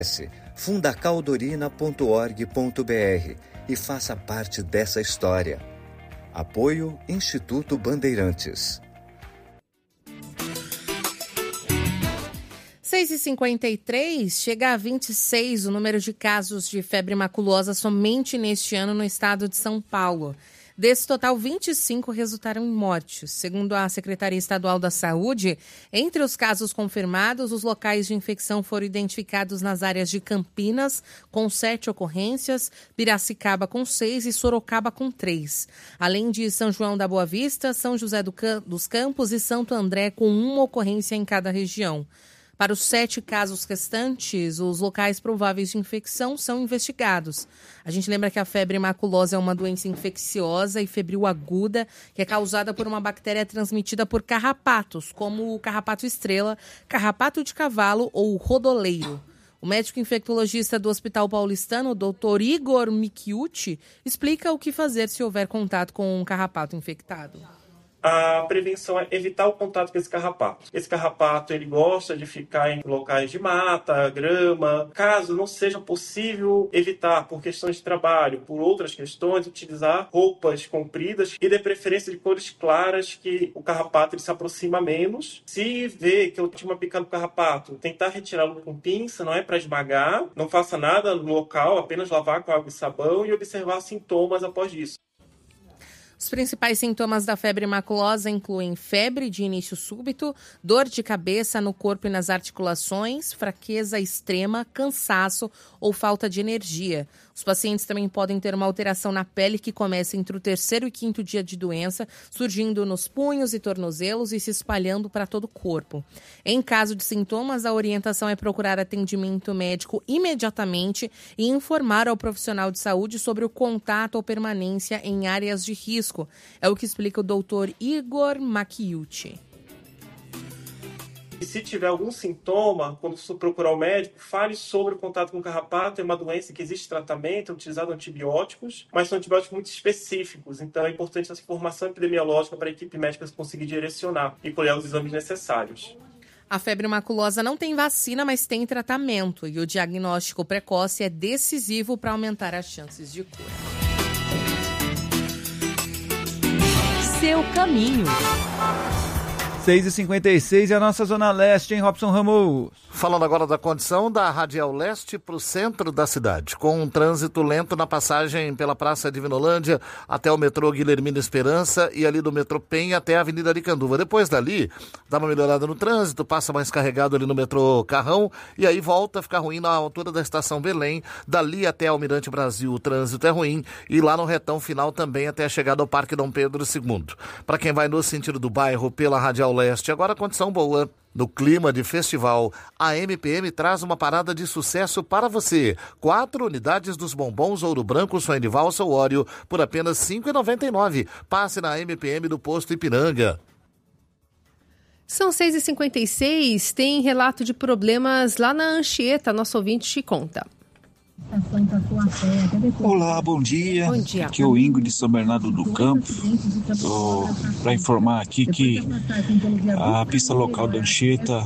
fundacaldorina.org.br e faça parte dessa história. Apoio Instituto Bandeirantes. 6h53, chega a 26 o número de casos de febre maculosa somente neste ano no estado de São Paulo. Desse total, 25 resultaram em mortes. Segundo a Secretaria Estadual da Saúde, entre os casos confirmados, os locais de infecção foram identificados nas áreas de Campinas, com 7 ocorrências, Piracicaba com 6 e Sorocaba com 3. Além de São João da Boa Vista, São José dos Campos e Santo André, com 1 ocorrência em cada região. Para os 7 casos restantes, os locais prováveis de infecção são investigados. A gente lembra que a febre maculosa é uma doença infecciosa e febril aguda, que é causada por uma bactéria transmitida por carrapatos, como o carrapato estrela, carrapato de cavalo ou rodoleiro. O médico infectologista do Hospital Paulistano, Dr. Igor Michiuti, explica o que fazer se houver contato com um carrapato infectado. A prevenção é evitar o contato com esse carrapato. Esse carrapato, ele gosta de ficar em locais de mata, grama. Caso não seja possível evitar por questões de trabalho, por outras questões, utilizar roupas compridas e de preferência de cores claras, que o carrapato ele se aproxima menos. Se vê que eu tinha uma picada do carrapato, tentar retirá-lo com pinça, não é para esmagar. Não faça nada no local, apenas lavar com água e sabão e observar sintomas após isso. Os principais sintomas da febre maculosa incluem febre de início súbito, dor de cabeça no corpo e nas articulações, fraqueza extrema, cansaço ou falta de energia. Os pacientes também podem ter uma alteração na pele que começa entre o 3º e 5º dia de doença, surgindo nos punhos e tornozelos e se espalhando para todo o corpo. Em caso de sintomas, a orientação é procurar atendimento médico imediatamente e informar ao profissional de saúde sobre o contato ou permanência em áreas de risco. É o que explica o Dr. Igor Michiuti. E se tiver algum sintoma, quando for procurar o médico, fale sobre o contato com o carrapato. É uma doença que existe tratamento, é utilizado antibióticos, mas são antibióticos muito específicos. Então é importante essa informação epidemiológica para a equipe médica conseguir direcionar e colher os exames necessários. A febre maculosa não tem vacina, mas tem tratamento. E o diagnóstico precoce é decisivo para aumentar as chances de cura. Seu caminho. 6h56 e a nossa Zona Leste, hein, Robson Ramos? Falando agora da condição da Radial Leste para o centro da cidade, com um trânsito lento na passagem pela Praça Divinolândia até o metrô Guilhermina Esperança e ali do metrô Penha até a Avenida Aricanduva. Depois dali, dá uma melhorada no trânsito, passa mais carregado ali no metrô Carrão e aí volta a ficar ruim na altura da estação Belém. Dali até Almirante Brasil o trânsito é ruim e lá no retão final também até a chegada ao Parque Dom Pedro II. Para quem vai no sentido do bairro pela Radial Leste, agora a condição boa. No clima de festival, a MPM traz uma parada de sucesso para você. 4 unidades dos bombons Ouro Branco, sonho de valsa ou óleo por apenas R$ 5,99. Passe na MPM do Posto Ipiranga. São 6h56, tem relato de problemas lá na Anchieta, nosso ouvinte te conta. Olá, bom dia. Bom dia. Aqui é o Ingo de São Bernardo do Campo. Para informar aqui que a pista local da Anchieta,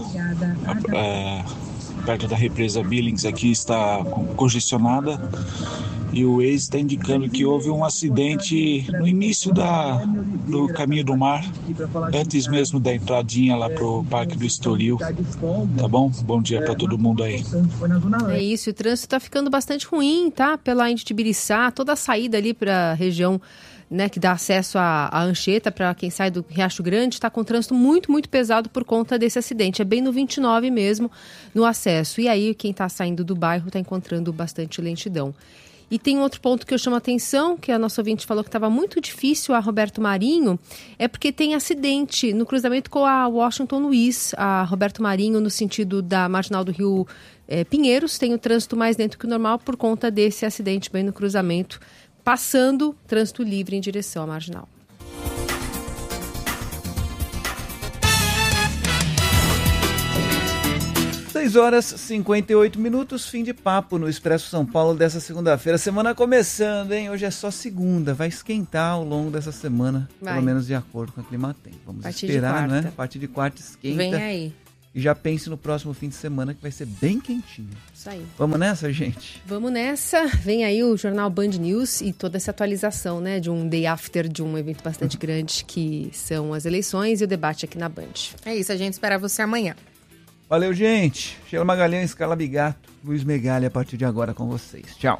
perto da represa Billings, aqui está congestionada. E o Waze está indicando que houve um acidente no início do caminho do mar, antes mesmo da entradinha lá para o Parque do Estoril. Tá bom? Bom dia para todo mundo aí. É isso, o trânsito está ficando bastante ruim, tá? Pela Índia de Biriçá, toda a saída ali para a região, né, que dá acesso à Anchieta, para quem sai do Riacho Grande, está com trânsito muito, muito pesado por conta desse acidente. É bem no 29 mesmo, no acesso. E aí, quem está saindo do bairro está encontrando bastante lentidão. E tem outro ponto que eu chamo a atenção, que a nossa ouvinte falou que estava muito difícil, a Roberto Marinho, é porque tem acidente no cruzamento com a Washington Luiz, a Roberto Marinho, no sentido da Marginal do Rio Pinheiros, tem o trânsito mais lento que o normal por conta desse acidente bem no cruzamento, passando trânsito livre em direção à Marginal. 6h58, fim de papo no Expresso São Paulo dessa segunda-feira. Semana começando, hein? Hoje é só segunda, vai esquentar ao longo dessa semana, pelo menos de acordo com o Climatempo. Vamos esperar, né? A partir de quarta esquenta. Vem aí. E já pense no próximo fim de semana que vai ser bem quentinho. Isso aí. Vamos nessa, gente? Vamos nessa. Vem aí o jornal Band News e toda essa atualização, né, de um day after, de um evento bastante grande, que são as eleições e o debate aqui na Band. É isso, a gente espera você amanhã. Valeu, gente. Sheila Magalhães, Carla Bigato, Luiz Megali, a partir de agora com vocês. Tchau.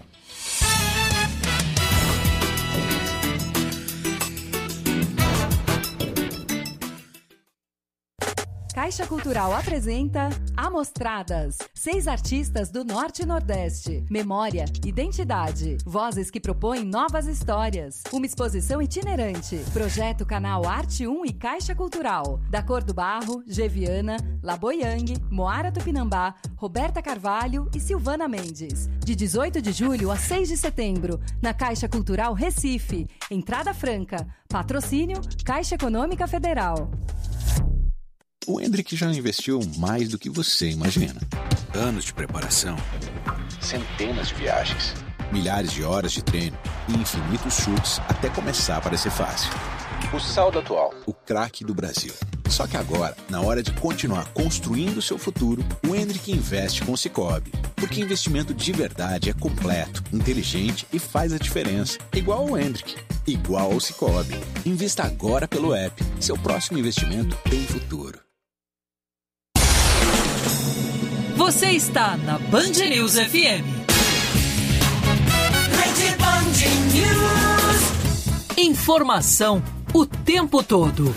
Caixa Cultural apresenta Amostradas. 6 artistas do Norte e Nordeste. Memória, identidade. Vozes que propõem novas histórias. Uma exposição itinerante. Projeto Canal Arte 1 e Caixa Cultural. Da Cor do Barro, Geviana, Laboyang, Moara Tupinambá, Roberta Carvalho e Silvana Mendes. De 18 de julho a 6 de setembro, na Caixa Cultural Recife. Entrada franca. Patrocínio Caixa Econômica Federal. O Hendrick já investiu mais do que você imagina. Anos de preparação, centenas de viagens, milhares de horas de treino e infinitos chutes até começar a parecer fácil. O saldo atual, o craque do Brasil. Só que agora, na hora de continuar construindo seu futuro, o Hendrick investe com o Sicoob. Porque investimento de verdade é completo, inteligente e faz a diferença. Igual o Hendrick, igual ao Sicoob. Invista agora pelo app. Seu próximo investimento tem futuro. Você está na Band News FM. Rede Band News. Informação o tempo todo.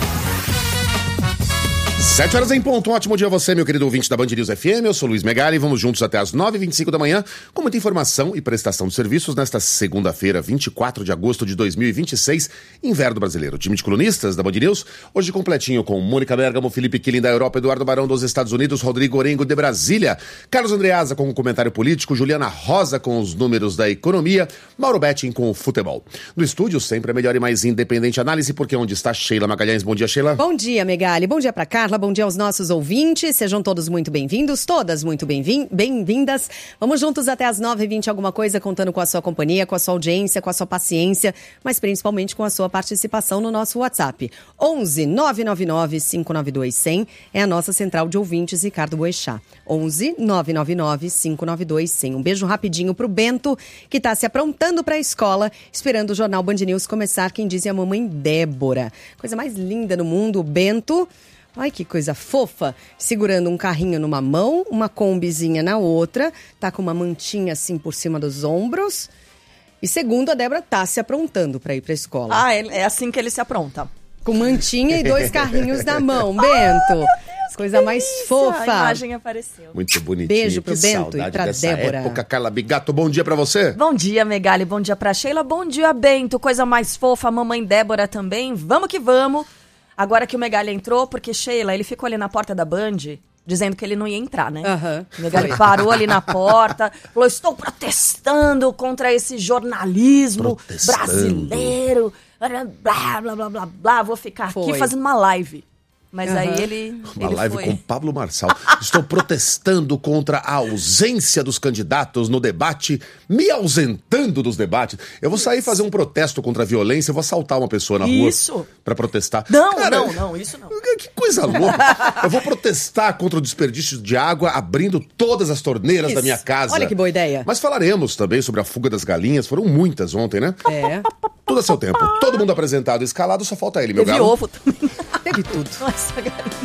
7 horas em ponto. Um ótimo dia a você, meu querido ouvinte da Band News FM. Eu sou Luiz Megali. Vamos juntos até as 9h25 da manhã com muita informação e prestação de serviços nesta segunda-feira, 24 de agosto de 2026, inverno brasileiro. Time de colunistas da Band News, hoje completinho com Mônica Bergamo, Felipe Killing da Europa, Eduardo Barão dos Estados Unidos, Rodrigo Orengo de Brasília, Carlos Andreasa com o comentário político, Juliana Rosa com os números da economia, Mauro Betting com o futebol. No estúdio, sempre a melhor e mais independente análise, porque onde está Sheila Magalhães. Bom dia, Sheila. Bom dia, Megali. Bom dia pra Carla. Bom dia aos nossos ouvintes, sejam todos muito bem-vindos, todas muito bem-vindas. Vamos juntos até as 9h20 alguma coisa, contando com a sua companhia, com a sua audiência, com a sua paciência, mas principalmente com a sua participação no nosso WhatsApp. 11 999 592 100 é a nossa central de ouvintes, Ricardo Boechat. 11 999 592 100. Um beijo rapidinho pro Bento, que tá se aprontando pra escola, esperando o Jornal Band News começar. Quem diz é a mamãe Débora. Coisa mais linda no mundo, o Bento. Ai, que coisa fofa, segurando um carrinho numa mão, uma combizinha na outra, tá com uma mantinha assim por cima dos ombros. E segundo, a Débora tá se aprontando pra ir pra escola. Ah, é assim que ele se apronta. Com mantinha e 2 carrinhos na mão, Bento. Deus, coisa mais fofa. A imagem apareceu. Muito bonitinho. Beijo pro que Bento e pra Débora. Época, Carla Bigato, bom dia pra você. Bom dia, Megali, bom dia pra Sheila, bom dia, Bento, coisa mais fofa, a mamãe Débora também, vamos que vamos. Agora que o Megali entrou, porque Sheila, ele ficou ali na porta da Band, dizendo que ele não ia entrar, né? Uhum. O Megali parou ali na porta, falou, estou protestando contra esse jornalismo brasileiro, blá, blá, blá, blá, blá, vou ficar aqui fazendo uma live. Mas aí ele live foi. com Pablo Marçal. Estou protestando contra a ausência dos candidatos no debate, me ausentando dos debates. Eu vou sair fazer um protesto contra a violência, eu vou assaltar uma pessoa na rua pra protestar. Não, Cara, não, isso não. Que coisa louca. Eu vou protestar contra o desperdício de água, abrindo todas as torneiras da minha casa. Olha que boa ideia. Mas falaremos também sobre a fuga das galinhas. Foram muitas ontem, né? É. Tudo a seu tempo. Todo mundo apresentado e escalado, só falta ele, meu Teve galo. ovo também. Teve tudo. Nossa, galinha.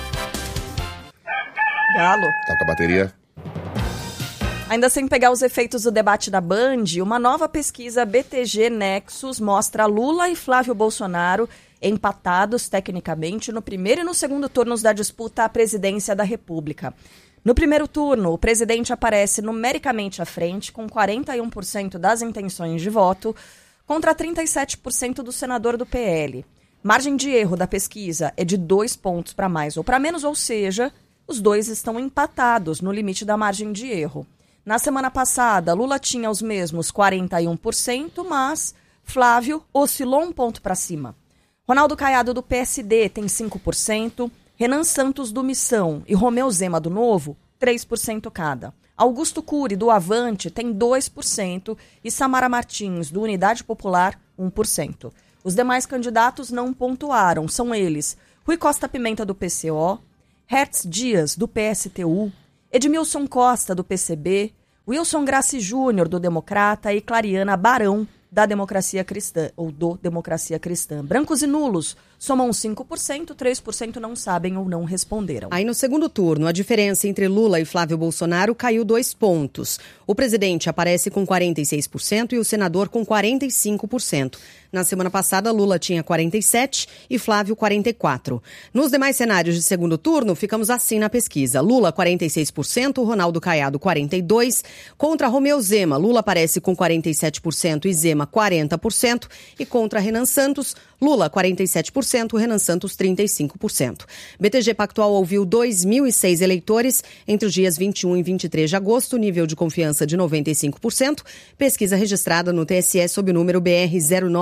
Galo. Tá com a bateria. Ainda sem pegar os efeitos do debate da Band, uma nova pesquisa BTG Nexus mostra Lula e Flávio Bolsonaro empatados tecnicamente no primeiro e no segundo turnos da disputa à presidência da República. No primeiro turno, o presidente aparece numericamente à frente, com 41% das intenções de voto, contra 37% do senador do PL. Margem de erro da pesquisa é de 2 pontos para mais ou para menos, ou seja, os dois estão empatados no limite da margem de erro. Na semana passada, Lula tinha os mesmos 41%, mas Flávio oscilou 1 ponto para cima. Ronaldo Caiado, do PSD, tem 5%, Renan Santos, do Missão, e Romeu Zema, do Novo, 3% cada. Augusto Cury, do Avante, tem 2%, e Samara Martins, do Unidade Popular, 1%. Os demais candidatos não pontuaram, são eles: Rui Costa Pimenta, do PCO, Hertz Dias, do PSTU, Edmilson Costa, do PCB, Wilson Grassi Júnior, do Democrata, e Clariana Barão, da Democracia Cristã, ou do Democracia Cristã. Brancos e nulos somam 5%, 3% não sabem ou não responderam. Aí no segundo turno, a diferença entre Lula e Flávio Bolsonaro caiu 2 pontos. O presidente aparece com 46% e o senador com 45%. Na semana passada, Lula tinha 47% e Flávio 44%. Nos demais cenários de segundo turno, ficamos assim na pesquisa. Lula 46%, Ronaldo Caiado 42%. Contra Romeu Zema, Lula aparece com 47% e Zema 40%. E contra Renan Santos, Lula 47%, Renan Santos 35%. BTG Pactual ouviu 2.006 eleitores entre os dias 21 e 23 de agosto, nível de confiança de 95%. Pesquisa registrada no TSE sob o número BR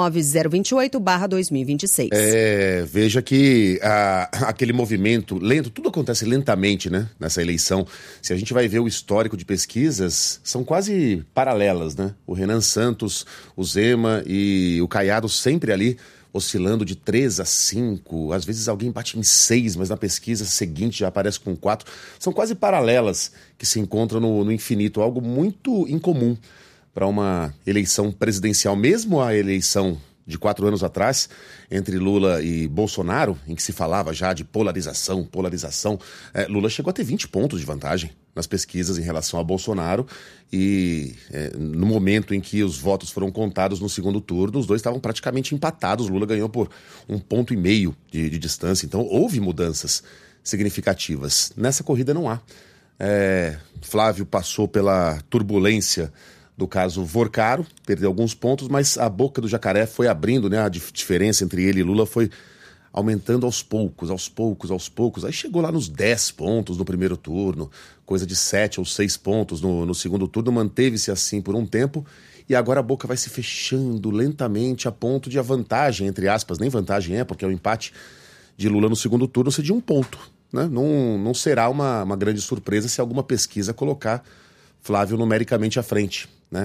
09028/2026. Veja que aquele movimento lento, tudo acontece lentamente, né, nessa eleição. Se a gente vai ver o histórico de pesquisas, são quase paralelas, né? O Renan Santos, o Zema e o Caiado sempre ali oscilando de 3 a 5, às vezes alguém bate em 6, mas na pesquisa seguinte já aparece com 4. São quase paralelas que se encontram no infinito, algo muito incomum para uma eleição presidencial. Mesmo a eleição de 4 anos atrás, entre Lula e Bolsonaro, em que se falava já de polarização, Lula chegou a ter 20 pontos de vantagem nas pesquisas em relação a Bolsonaro e no momento em que os votos foram contados no segundo turno, os dois estavam praticamente empatados. Lula ganhou por 1,5 ponto de distância, então houve mudanças significativas. Nessa corrida não há. Flávio passou pela turbulência do caso Vorcaro, perdeu alguns pontos, mas a boca do jacaré foi abrindo, né? A diferença entre ele e Lula foi aumentando aos poucos. Aí chegou lá nos 10 pontos no primeiro turno, coisa de 7 ou 6 pontos no segundo turno, manteve-se assim por um tempo, e agora a boca vai se fechando lentamente a ponto de a vantagem, entre aspas, nem vantagem porque é o empate de Lula no segundo turno ser de 1 ponto. Né? Não será uma grande surpresa se alguma pesquisa colocar Flávio numericamente à frente, né,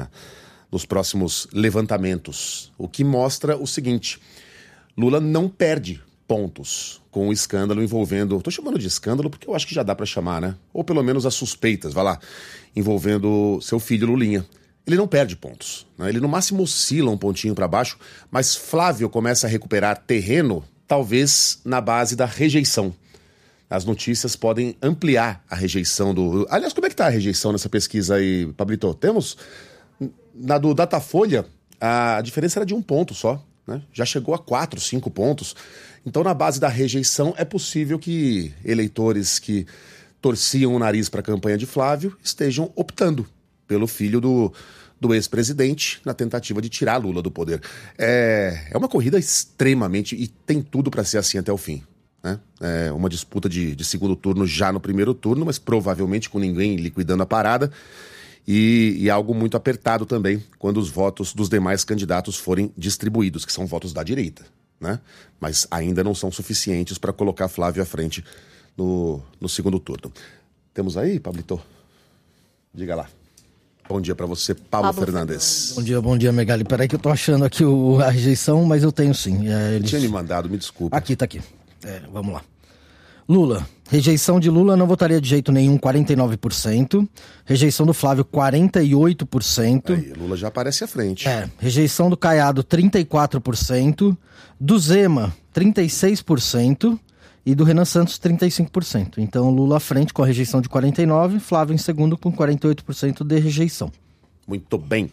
nos próximos levantamentos. O que mostra o seguinte: Lula não perde pontos com o escândalo envolvendo... Estou chamando de escândalo porque eu acho que já dá para chamar, né? Ou pelo menos as suspeitas, envolvendo seu filho Lulinha. Ele não perde pontos, né? Ele no máximo oscila um pontinho para baixo, mas Flávio começa a recuperar terreno, talvez na base da rejeição. As notícias podem ampliar a rejeição do... Aliás, como é que está a rejeição nessa pesquisa aí, Pablito? Temos, na do Datafolha, a diferença era de 1 ponto só, né? Já chegou a 4, 5 pontos. Então, na base da rejeição, é possível que eleitores que torciam o nariz para a campanha de Flávio estejam optando pelo filho do ex-presidente na tentativa de tirar Lula do poder. É uma corrida extremamente... e tem tudo para ser assim até o fim. Né? É uma disputa de segundo turno já no primeiro turno, mas provavelmente com ninguém liquidando a parada, e algo muito apertado também quando os votos dos demais candidatos forem distribuídos, que são votos da direita, né? Mas ainda não são suficientes para colocar Flávio à frente no segundo turno. Temos aí, Pablito? Diga lá. Bom dia para você, Paulo Fernandes. Bom dia, Megali. Peraí que eu tô achando aqui a rejeição, mas eu tenho sim. Tinha me mandado, me desculpa. Aqui, tá aqui. Vamos lá. Lula. Rejeição de Lula, não votaria de jeito nenhum, 49%. Rejeição do Flávio, 48%. Aí, Lula já aparece à frente. Rejeição do Caiado, 34%. Do Zema, 36%. E do Renan Santos, 35%. Então, Lula à frente com a rejeição de 49%, Flávio em segundo com 48% de rejeição. Muito bem.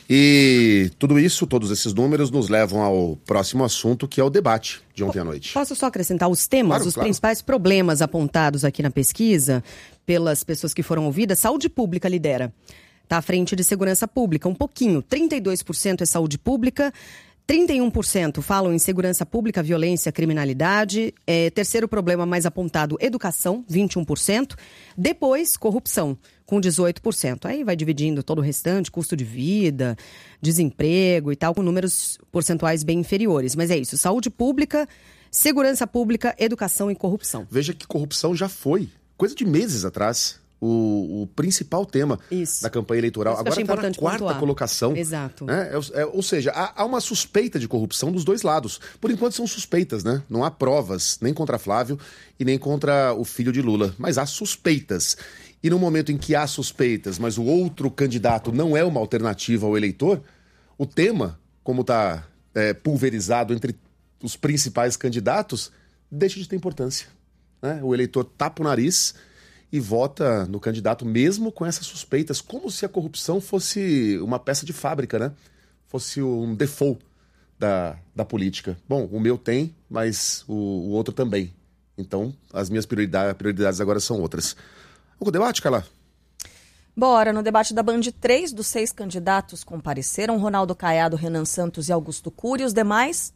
E tudo isso, todos esses números, nos levam ao próximo assunto, que é o debate de ontem à noite. Posso só acrescentar os temas, claro. Principais problemas apontados aqui na pesquisa pelas pessoas que foram ouvidas? Saúde pública lidera. Está à frente de segurança pública, um pouquinho. 32% é saúde pública, 31% falam em segurança pública, violência, criminalidade. Terceiro problema mais apontado, educação, 21%. Depois, corrupção, com 18%. Aí vai dividindo todo o restante, custo de vida, desemprego e tal, com números percentuais bem inferiores. Mas é isso, saúde pública, segurança pública, educação e corrupção. Veja que corrupção já foi, coisa de meses atrás. o principal tema da campanha eleitoral. Agora está na quarta colocação. Exato. Né? Ou seja, há uma suspeita de corrupção dos dois lados. Por enquanto são suspeitas, né? Não há provas nem contra Flávio e nem contra o filho de Lula, mas há suspeitas. E no momento em que há suspeitas, mas o outro candidato não é uma alternativa ao eleitor, o tema, como está pulverizado entre os principais candidatos, deixa de ter importância. Né? O eleitor tapa o nariz e vota no candidato mesmo com essas suspeitas, como se a corrupção fosse uma peça de fábrica, né? Fosse um default da política. Bom, o meu tem, mas o outro também. Então, as minhas prioridades agora são outras. Vamos com o debate, Carla? Bora, no debate da Band, 3 dos 6 candidatos compareceram, Ronaldo Caiado, Renan Santos e Augusto Cury, os demais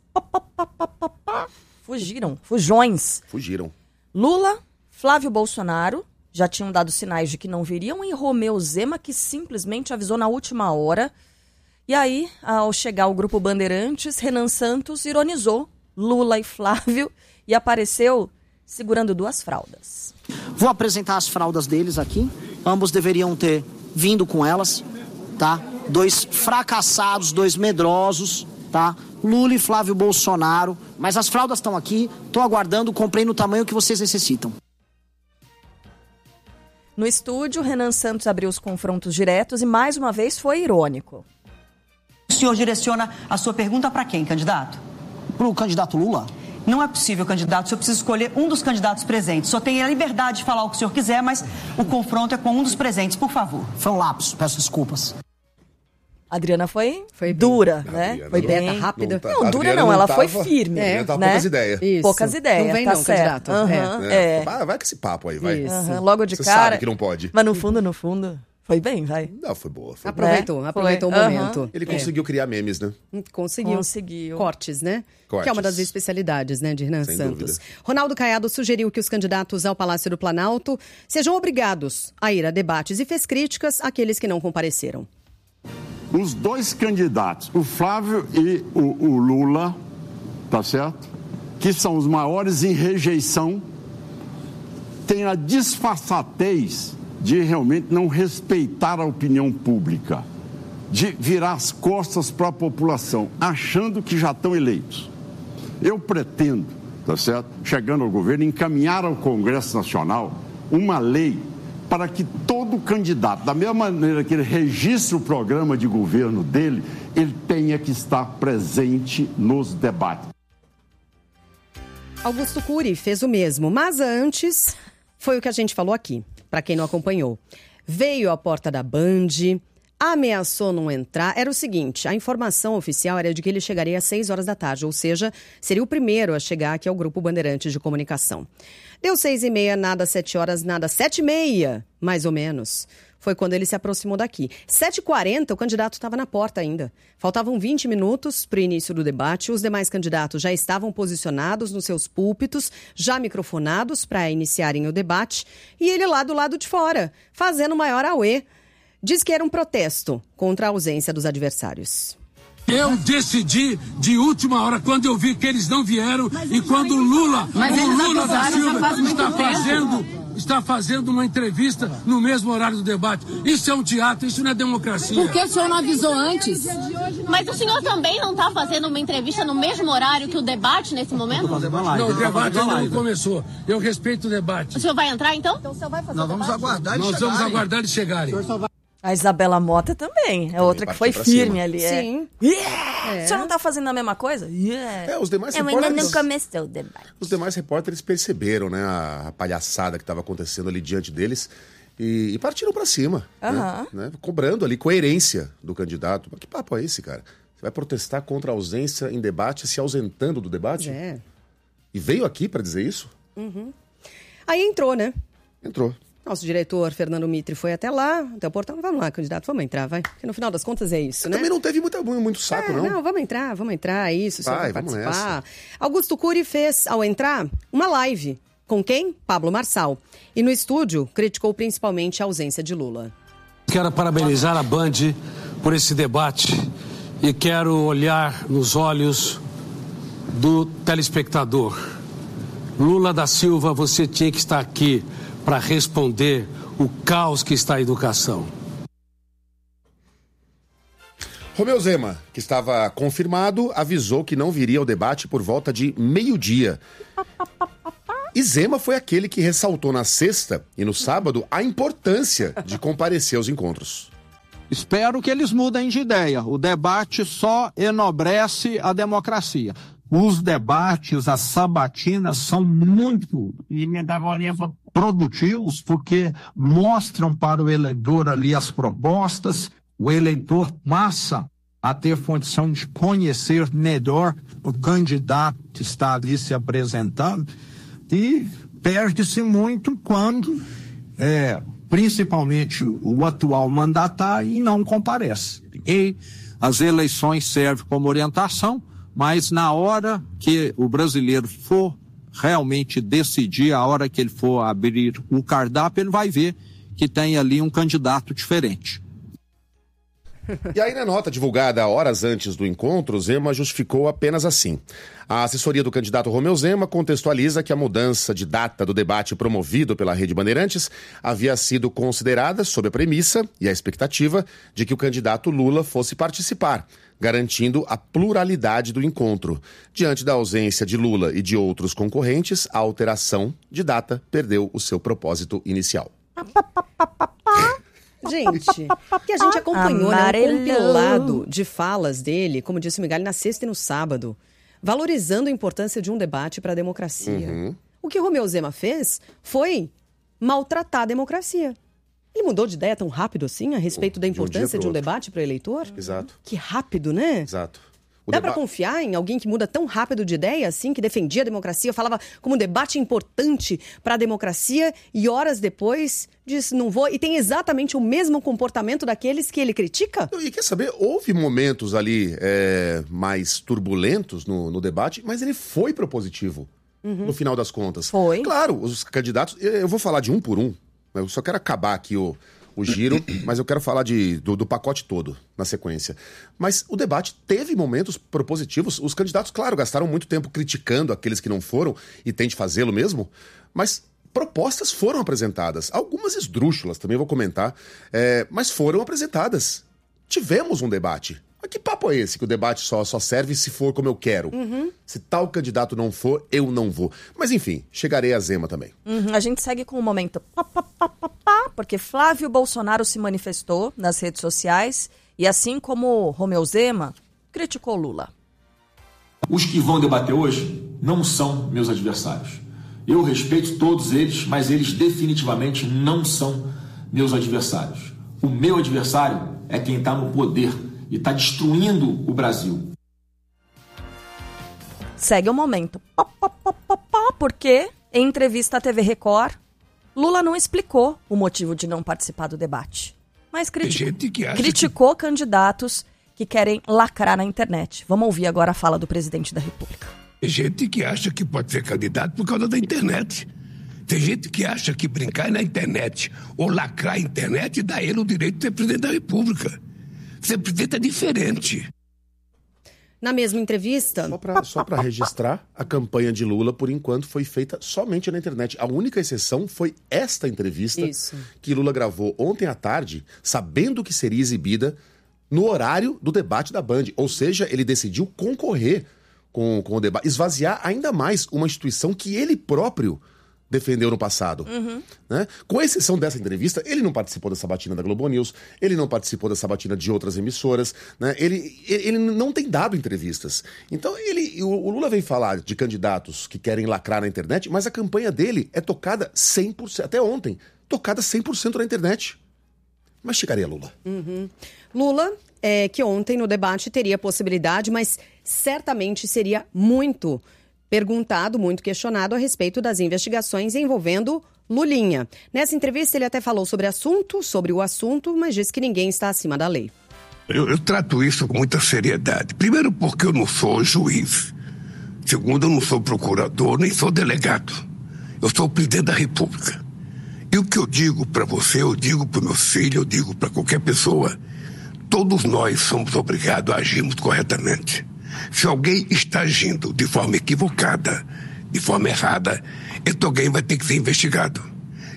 fugiram. Lula, Flávio Bolsonaro, já tinham dado sinais de que não viriam, e Romeu Zema, que simplesmente avisou na última hora. E aí, ao chegar o Grupo Bandeirantes, Renan Santos ironizou Lula e Flávio e apareceu segurando 2 fraldas. Vou apresentar as fraldas deles aqui. Ambos deveriam ter vindo com elas, tá? 2 fracassados, 2 medrosos, tá? Lula e Flávio Bolsonaro. Mas as fraldas estão aqui, tô aguardando, comprei no tamanho que vocês necessitam. No estúdio, Renan Santos abriu os confrontos diretos e mais uma vez foi irônico. O senhor direciona a sua pergunta para quem, candidato? Para o candidato Lula. Não é possível, candidato. O senhor precisa escolher um dos candidatos presentes. Só tem a liberdade de falar o que o senhor quiser, mas o confronto é com um dos presentes, por favor. Foi um lapso, peço desculpas. A Adriana foi dura, né? Adriana foi bem rápida. Não, dura não, ela foi firme. Poucas ideias. Isso. Poucas ideias, não vem tá não, certo. candidato. Vai com esse papo aí, vai. Logo de Você cara. sabe que não pode. Mas no fundo, foi bem, vai. Não, foi boa. Aproveitou o momento. Ele conseguiu criar memes, né? Conseguiu. Cortes, né? Cortes. Que é uma das especialidades, né, de Renan Sem Santos. dúvida. Ronaldo Caiado sugeriu que os candidatos ao Palácio do Planalto sejam obrigados a ir a debates e fez críticas àqueles que não compareceram. Os 2 candidatos, o Flávio e o Lula, tá certo? Que são os maiores em rejeição, têm a disfarçatez de realmente não respeitar a opinião pública, de virar as costas para a população, achando que já estão eleitos. Eu pretendo, tá certo? Chegando ao governo, encaminhar ao Congresso Nacional uma lei para que todo candidato, da mesma maneira que ele registre o programa de governo dele, ele tenha que estar presente nos debates. Augusto Cury fez o mesmo, mas antes foi o que a gente falou aqui, para quem não acompanhou. Veio à porta da Band, ameaçou não entrar. Era o seguinte, a informação oficial era de que ele chegaria às 6 horas da tarde, ou seja, seria o primeiro a chegar aqui ao Grupo Bandeirantes de Comunicação. Deu 6h30, nada 7 horas, nada 7h30, mais ou menos. Foi quando ele se aproximou daqui. 7h40, o candidato estava na porta ainda. Faltavam 20 minutos para o início do debate. Os demais candidatos já estavam posicionados nos seus púlpitos, já microfonados para iniciarem o debate. E ele lá do lado de fora, fazendo maior auê. Diz que era um protesto contra a ausência dos adversários. Eu decidi de última hora, quando eu vi que eles não vieram e quando o Lula da Silva está fazendo uma entrevista no mesmo horário do debate. Isso é um teatro, isso não é democracia. Por que o senhor não avisou antes? Mas o senhor também não está fazendo uma entrevista no mesmo horário que o debate nesse momento? Não, o debate ainda não começou. Eu respeito o debate. O senhor vai entrar então? Nós vamos aguardar eles chegarem. Nós vamos aguardar eles chegarem. A Isabela Mota também, é outra que foi firme ali. Sim. O senhor não tá fazendo a mesma coisa? Os demais Eu repórteres... ainda não começou o debate. Os demais repórteres perceberam, né, a palhaçada que estava acontecendo ali diante deles e partiram para cima, né, cobrando ali coerência do candidato. Mas que papo é esse, cara? Você vai protestar contra a ausência em debate, se ausentando do debate? E veio aqui para dizer isso? Aí entrou, né? Entrou. Nosso diretor, Fernando Mitre, foi até lá, até o portão. Vamos lá, candidato, vamos entrar, vai. Porque no final das contas é isso, né? Também não teve muito saco, não. Não, vamos entrar, é isso, só para vamos participar. nessa. Augusto Cury fez, ao entrar, uma live. Com quem? Pablo Marçal. E no estúdio, criticou principalmente a ausência de Lula. Quero parabenizar a Band por esse debate e quero olhar nos olhos do telespectador. Lula da Silva, você tinha que estar aqui para responder o caos que está a educação. Romeu Zema, que estava confirmado, avisou que não viria ao debate por volta de meio-dia. E Zema foi aquele que ressaltou na sexta e no sábado a importância de comparecer aos encontros. Espero que eles mudem de ideia. O debate só enobrece a democracia. Os debates, as sabatinas são muito produtivos porque mostram para o eleitor ali as propostas. O eleitor passa a ter condição de conhecer melhor o candidato que está ali se apresentando e perde-se muito quando, principalmente o atual mandatário, não comparece. E as eleições servem como orientação, mas na hora que o brasileiro for realmente decidir, a hora que ele for abrir o cardápio, ele vai ver que tem ali um candidato diferente. E aí, na nota divulgada horas antes do encontro, Zema justificou apenas assim. A assessoria do candidato Romeu Zema contextualiza que a mudança de data do debate promovido pela Rede Bandeirantes havia sido considerada sob a premissa e a expectativa de que o candidato Lula fosse participar, garantindo a pluralidade do encontro. Diante da ausência de Lula e de outros concorrentes, a alteração de data perdeu o seu propósito inicial. Gente, que a gente acompanhou, né, um compilado de falas dele, como disse o Megali, na sexta e no sábado, valorizando a importância de um debate para a democracia. Uhum. O que Romeu Zema fez foi maltratar a democracia. Ele mudou de ideia tão rápido assim a respeito da importância de um debate para o eleitor? Exato. Que rápido, né? Exato. Dá para confiar em alguém que muda tão rápido de ideia assim, que defendia a democracia, falava como um debate importante para a democracia e horas depois diz não vou, e tem exatamente o mesmo comportamento daqueles que ele critica? E quer saber, houve momentos ali mais turbulentos no debate, mas ele foi propositivo no final das contas. Foi. Claro, os candidatos, eu vou falar de um por um, eu só quero acabar aqui o giro, mas eu quero falar do pacote todo na sequência. Mas o debate teve momentos propositivos. Os candidatos, claro, gastaram muito tempo criticando aqueles que não foram, e tem de fazê-lo mesmo, mas propostas foram apresentadas. Algumas esdrúxulas, também vou comentar, mas foram apresentadas. Tivemos um debate. Mas que papo é esse? Que o debate só serve se for como eu quero. Se tal candidato não for, eu não vou. Mas enfim, chegarei a Zema também. A gente segue com o momento porque Flávio Bolsonaro se manifestou nas redes sociais e, assim como Romeu Zema, criticou Lula. Os que vão debater hoje não são meus adversários. Eu respeito todos eles, mas eles definitivamente não são meus adversários. O meu adversário é quem está no poder e está destruindo o Brasil. Segue o momento. Porque, em entrevista à TV Record, Lula não explicou o motivo de não participar do debate. Mas criticou candidatos que querem lacrar na internet. Vamos ouvir agora a fala do presidente da República. Tem gente que acha que pode ser candidato por causa da internet. Tem gente que acha que brincar na internet ou lacrar a internet dá ele o direito de ser presidente da República. Ser presidente é diferente. Na mesma entrevista... Só para registrar, a campanha de Lula, por enquanto, foi feita somente na internet. A única exceção foi esta entrevista que Lula gravou ontem à tarde, sabendo que seria exibida no horário do debate da Band. Ou seja, ele decidiu concorrer com o debate, esvaziar ainda mais uma instituição que ele próprio defendeu no passado. Né? Com exceção dessa entrevista, ele não participou da sabatina da Globo News, ele não participou da sabatina de outras emissoras, né? Ele não tem dado entrevistas. Então, o Lula vem falar de candidatos que querem lacrar na internet, mas a campanha dele é tocada 100%, até ontem, tocada 100% na internet. Mas chegaria Lula. Lula, que ontem no debate teria possibilidade, mas certamente seria muito perguntado, muito questionado a respeito das investigações envolvendo Lulinha. Nessa entrevista ele até falou sobre o assunto, mas disse que ninguém está acima da lei. Eu trato isso com muita seriedade. Primeiro porque eu não sou juiz. Segundo, eu não sou procurador, nem sou delegado. Eu sou o presidente da República. E o que eu digo para você, eu digo para meus filhos, eu digo para qualquer pessoa, todos nós somos obrigados a agirmos corretamente. Se alguém está agindo de forma equivocada, de forma errada, então alguém vai ter que ser investigado.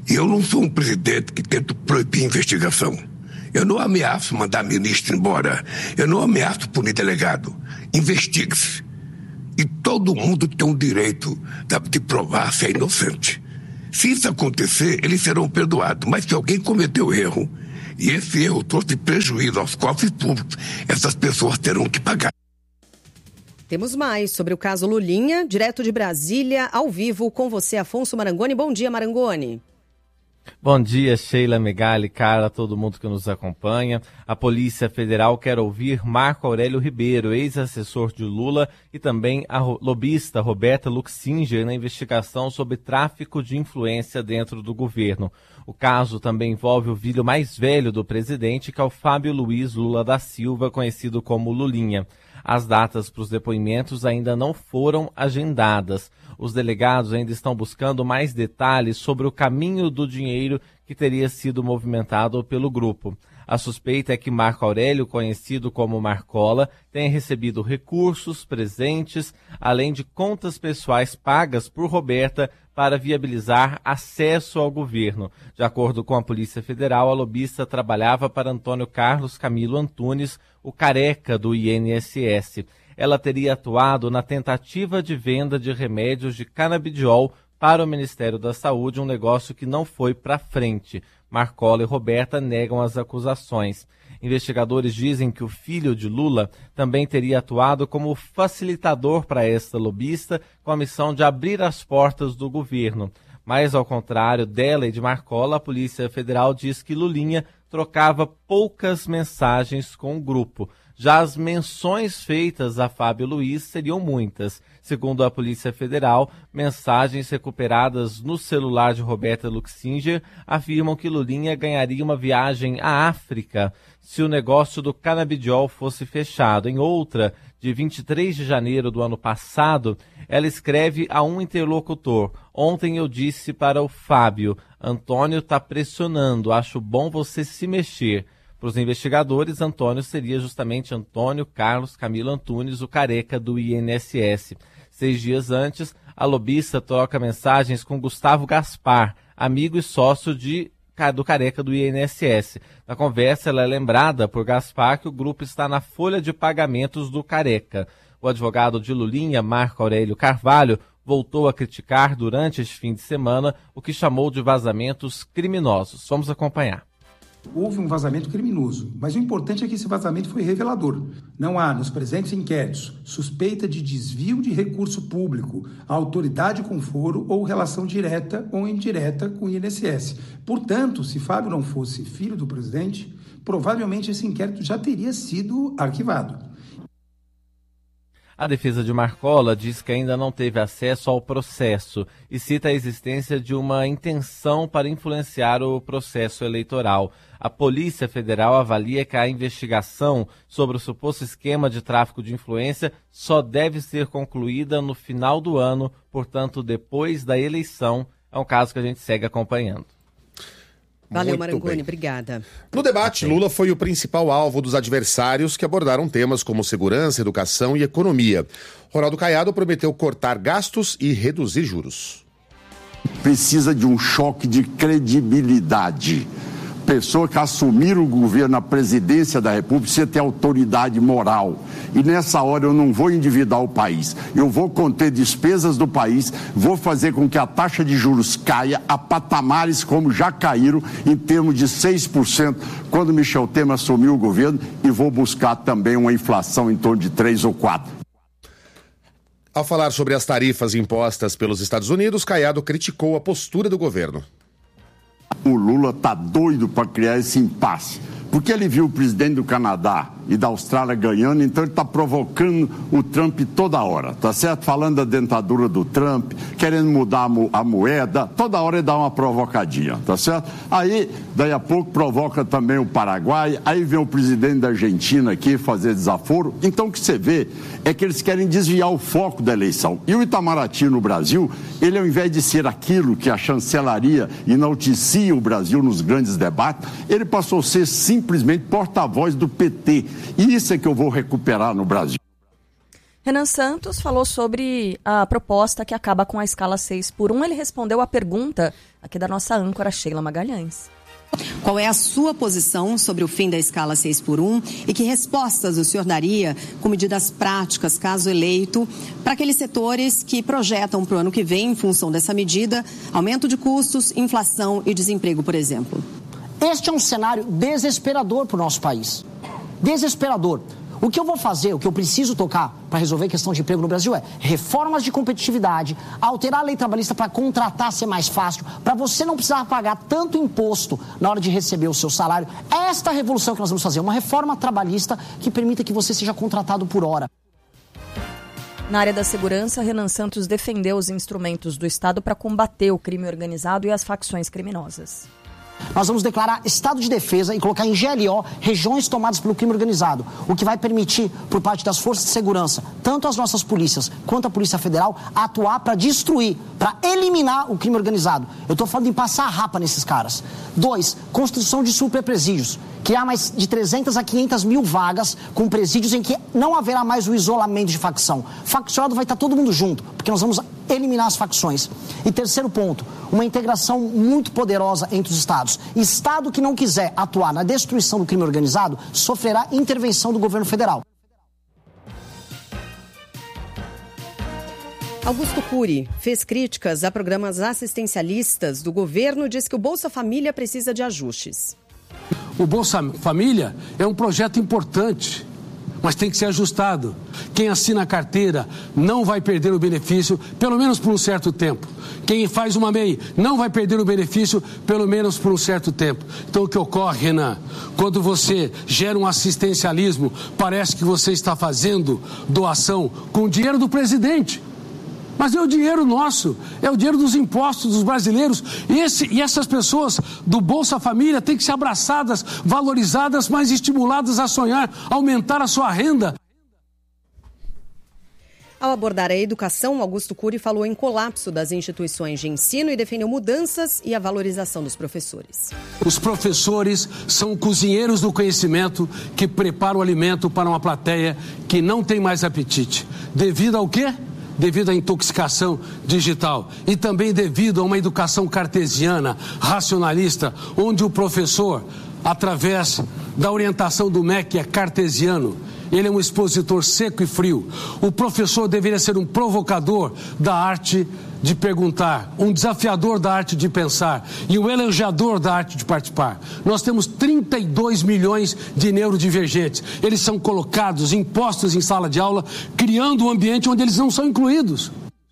E eu não sou um presidente que tento proibir investigação. Eu não ameaço mandar ministro embora. Eu não ameaço punir delegado. Investigue-se. E todo mundo tem o direito de provar se é inocente. Se isso acontecer, eles serão perdoados. Mas se alguém cometeu erro, e esse erro trouxe prejuízo aos cofres públicos, essas pessoas terão que pagar. Temos mais sobre o caso Lulinha, direto de Brasília, ao vivo com você, Afonso Marangoni. Bom dia, Marangoni. Bom dia, Sheila, Megali, Carla, todo mundo que nos acompanha. A Polícia Federal quer ouvir Marco Aurélio Ribeiro, ex-assessor de Lula, e também a lobista Roberta Luxinger na investigação sobre tráfico de influência dentro do governo. O caso também envolve o filho mais velho do presidente, que é o Fábio Luiz Lula da Silva, conhecido como Lulinha. As datas para os depoimentos ainda não foram agendadas. Os delegados ainda estão buscando mais detalhes sobre o caminho do dinheiro que teria sido movimentado pelo grupo. A suspeita é que Marco Aurélio, conhecido como Marcola, tenha recebido recursos, presentes, além de contas pessoais pagas por Roberta para viabilizar acesso ao governo. De acordo com a Polícia Federal, a lobista trabalhava para Antônio Carlos Camilo Antunes, o careca do INSS. Ela teria atuado na tentativa de venda de remédios de canabidiol para o Ministério da Saúde, um negócio que não foi para frente. Marcola e Roberta negam as acusações. Investigadores dizem que o filho de Lula também teria atuado como facilitador para esta lobista, com a missão de abrir as portas do governo. Mas, ao contrário dela e de Marcola, a Polícia Federal diz que Lulinha trocava poucas mensagens com o grupo. Já as menções feitas a Fábio Luiz seriam muitas. Segundo a Polícia Federal, mensagens recuperadas no celular de Roberta Luxinger afirmam que Lulinha ganharia uma viagem à África se o negócio do canabidiol fosse fechado. Em outra, de 23 de janeiro do ano passado, ela escreve a um interlocutor: ontem eu disse para o Fábio, Antônio está pressionando, acho bom você se mexer. Para os investigadores, Antônio seria justamente Antônio Carlos Camilo Antunes, o careca do INSS. 6 dias antes, a lobista troca mensagens com Gustavo Gaspar, amigo e sócio do careca do INSS. Na conversa, ela é lembrada por Gaspar que o grupo está na folha de pagamentos do careca. O advogado de Lulinha, Marco Aurélio Carvalho, voltou a criticar durante este fim de semana o que chamou de vazamentos criminosos. Vamos acompanhar. Houve um vazamento criminoso, mas o importante é que esse vazamento foi revelador. Não há, nos presentes inquéritos, suspeita de desvio de recurso público, autoridade com foro ou relação direta ou indireta com o INSS. Portanto, se Fábio não fosse filho do presidente, provavelmente esse inquérito já teria sido arquivado. A defesa de Marcola diz que ainda não teve acesso ao processo e cita a existência de uma intenção para influenciar o processo eleitoral. A Polícia Federal avalia que a investigação sobre o suposto esquema de tráfico de influência só deve ser concluída no final do ano, portanto, depois da eleição. É um caso que a gente segue acompanhando. Valeu, Marangoni, obrigada. No debate, Lula foi o principal alvo dos adversários que abordaram temas como segurança, educação e economia. Ronaldo Caiado prometeu cortar gastos e reduzir juros. Precisa de um choque de credibilidade. Pessoa que assumir o governo, a presidência da República, precisa ter autoridade moral. E nessa hora eu não vou endividar o país. Eu vou conter despesas do país, vou fazer com que a taxa de juros caia a patamares como já caíram, em termos de 6%, quando Michel Temer assumiu o governo, e vou buscar também uma inflação em torno de 3 ou 4%. Ao falar sobre as tarifas impostas pelos Estados Unidos, Caiado criticou a postura do governo. O Lula está doido para criar esse impasse, porque ele viu o presidente do Canadá e da Austrália ganhando, então ele está provocando o Trump toda hora, tá certo? Falando da dentadura do Trump, querendo mudar a moeda, toda hora ele dá uma provocadinha, tá certo? Aí, daí a pouco, provoca também o Paraguai, aí vem o presidente da Argentina aqui fazer desaforo. Então o que você vê é que eles querem desviar o foco da eleição. E o Itamaraty no Brasil, ele ao invés de ser aquilo que a chancelaria enaltecia o Brasil nos grandes debates, ele passou a ser simplesmente porta-voz do PT. E isso é que eu vou recuperar no Brasil. Renan Santos falou sobre a proposta que acaba com a escala 6x1. Ele respondeu a pergunta aqui da nossa âncora Sheila Magalhães. Qual é a sua posição sobre o fim da escala 6x1 e que respostas o senhor daria com medidas práticas, caso eleito, para aqueles setores que projetam para o ano que vem, em função dessa medida, aumento de custos, inflação e desemprego, por exemplo? Este é um cenário desesperador para o nosso país. Desesperador. O que eu vou fazer, o que eu preciso tocar para resolver a questão de emprego no Brasil é reformas de competitividade, alterar a lei trabalhista para contratar ser mais fácil, para você não precisar pagar tanto imposto na hora de receber o seu salário. É esta revolução que nós vamos fazer, uma reforma trabalhista que permita que você seja contratado por hora. Na área da segurança, Renan Santos defendeu os instrumentos do Estado para combater o crime organizado e as facções criminosas. Nós vamos declarar estado de defesa e colocar em GLO regiões tomadas pelo crime organizado, o que vai permitir, por parte das forças de segurança, tanto as nossas polícias quanto a Polícia Federal, atuar para destruir, para eliminar o crime organizado. Eu estou falando em passar a rapa nesses caras. 2, construção de superpresídios. Criar mais de 300 a 500 mil vagas com presídios em que não haverá mais o isolamento de facção. Faccionado vai estar todo mundo junto, porque nós vamos eliminar as facções. E terceiro ponto, uma integração muito poderosa entre os estados. Estado que não quiser atuar na destruição do crime organizado sofrerá intervenção do governo federal. Augusto Cury fez críticas a programas assistencialistas do governo e diz que o Bolsa Família precisa de ajustes. O Bolsa Família é um projeto importante, mas tem que ser ajustado. Quem assina a carteira não vai perder o benefício, pelo menos por um certo tempo. Quem faz uma MEI não vai perder o benefício, pelo menos por um certo tempo. Então o que ocorre, Renan, quando você gera um assistencialismo, parece que você está fazendo doação com o dinheiro do presidente. Mas é o dinheiro nosso, é o dinheiro dos impostos dos brasileiros. E essas pessoas do Bolsa Família têm que ser abraçadas, valorizadas, mas estimuladas a sonhar, aumentar a sua renda. Ao abordar a educação, Augusto Cury falou em colapso das instituições de ensino e defendeu mudanças e a valorização dos professores. Os professores são cozinheiros do conhecimento que preparam o alimento para uma plateia que não tem mais apetite. Devido ao quê? Devido à intoxicação digital e também devido a uma educação cartesiana, racionalista, onde o professor, através da orientação do MEC, é cartesiano. Ele é um expositor seco e frio. O professor deveria ser um provocador da arte de perguntar, um desafiador da arte de pensar e um elogiador da arte de participar. Nós temos 32 milhões de neurodivergentes. Eles são colocados, impostos em sala de aula, criando um ambiente onde eles não são incluídos.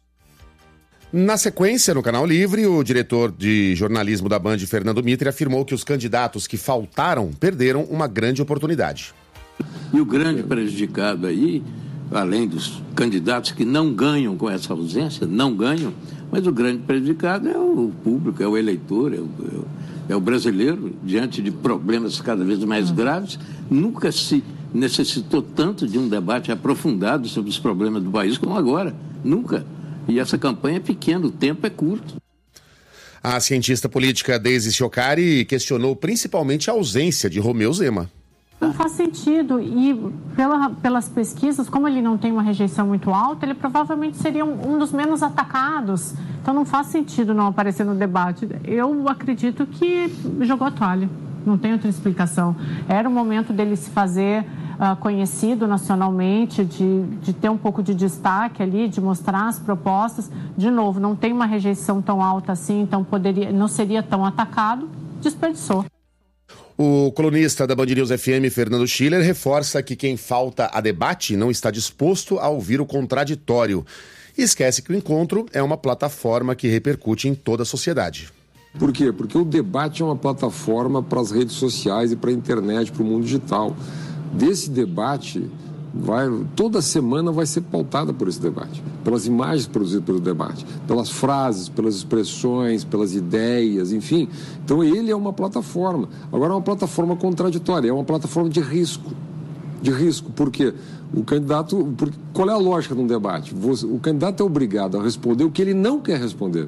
Na sequência, no Canal Livre, o diretor de jornalismo da Band, Fernando Mitre, afirmou que os candidatos que faltaram perderam uma grande oportunidade. E o grande prejudicado aí, além dos candidatos que não ganham com essa ausência, não ganham, mas o grande prejudicado é o público, é o eleitor, é o brasileiro, diante de problemas cada vez mais graves. Nunca se necessitou tanto de um debate aprofundado sobre os problemas do país como agora, nunca. E essa campanha é pequena, o tempo é curto. A cientista política Deise Chiocari questionou principalmente a ausência de Romeu Zema. Não faz sentido e pelas pesquisas, como ele não tem uma rejeição muito alta, ele provavelmente seria um dos menos atacados. Então não faz sentido não aparecer no debate. Eu acredito que jogou a toalha, não tem outra explicação. Era o momento dele se fazer conhecido nacionalmente, de ter um pouco de destaque ali, de mostrar as propostas. De novo, não tem uma rejeição tão alta assim, então não seria tão atacado, desperdiçou. O colunista da Band News FM, Fernando Schiller, reforça que quem falta a debate não está disposto a ouvir o contraditório. E esquece que o encontro é uma plataforma que repercute em toda a sociedade. Por quê? Porque o debate é uma plataforma para as redes sociais e para a internet, para o mundo digital. Desse debate, toda semana vai ser pautada por esse debate, pelas imagens produzidas pelo debate, pelas frases, pelas expressões, pelas ideias, enfim. Então ele é uma plataforma. Agora é uma plataforma contraditória, é uma plataforma de risco. De risco, porque o candidato... Qual é a lógica de um debate? O candidato é obrigado a responder o que ele não quer responder.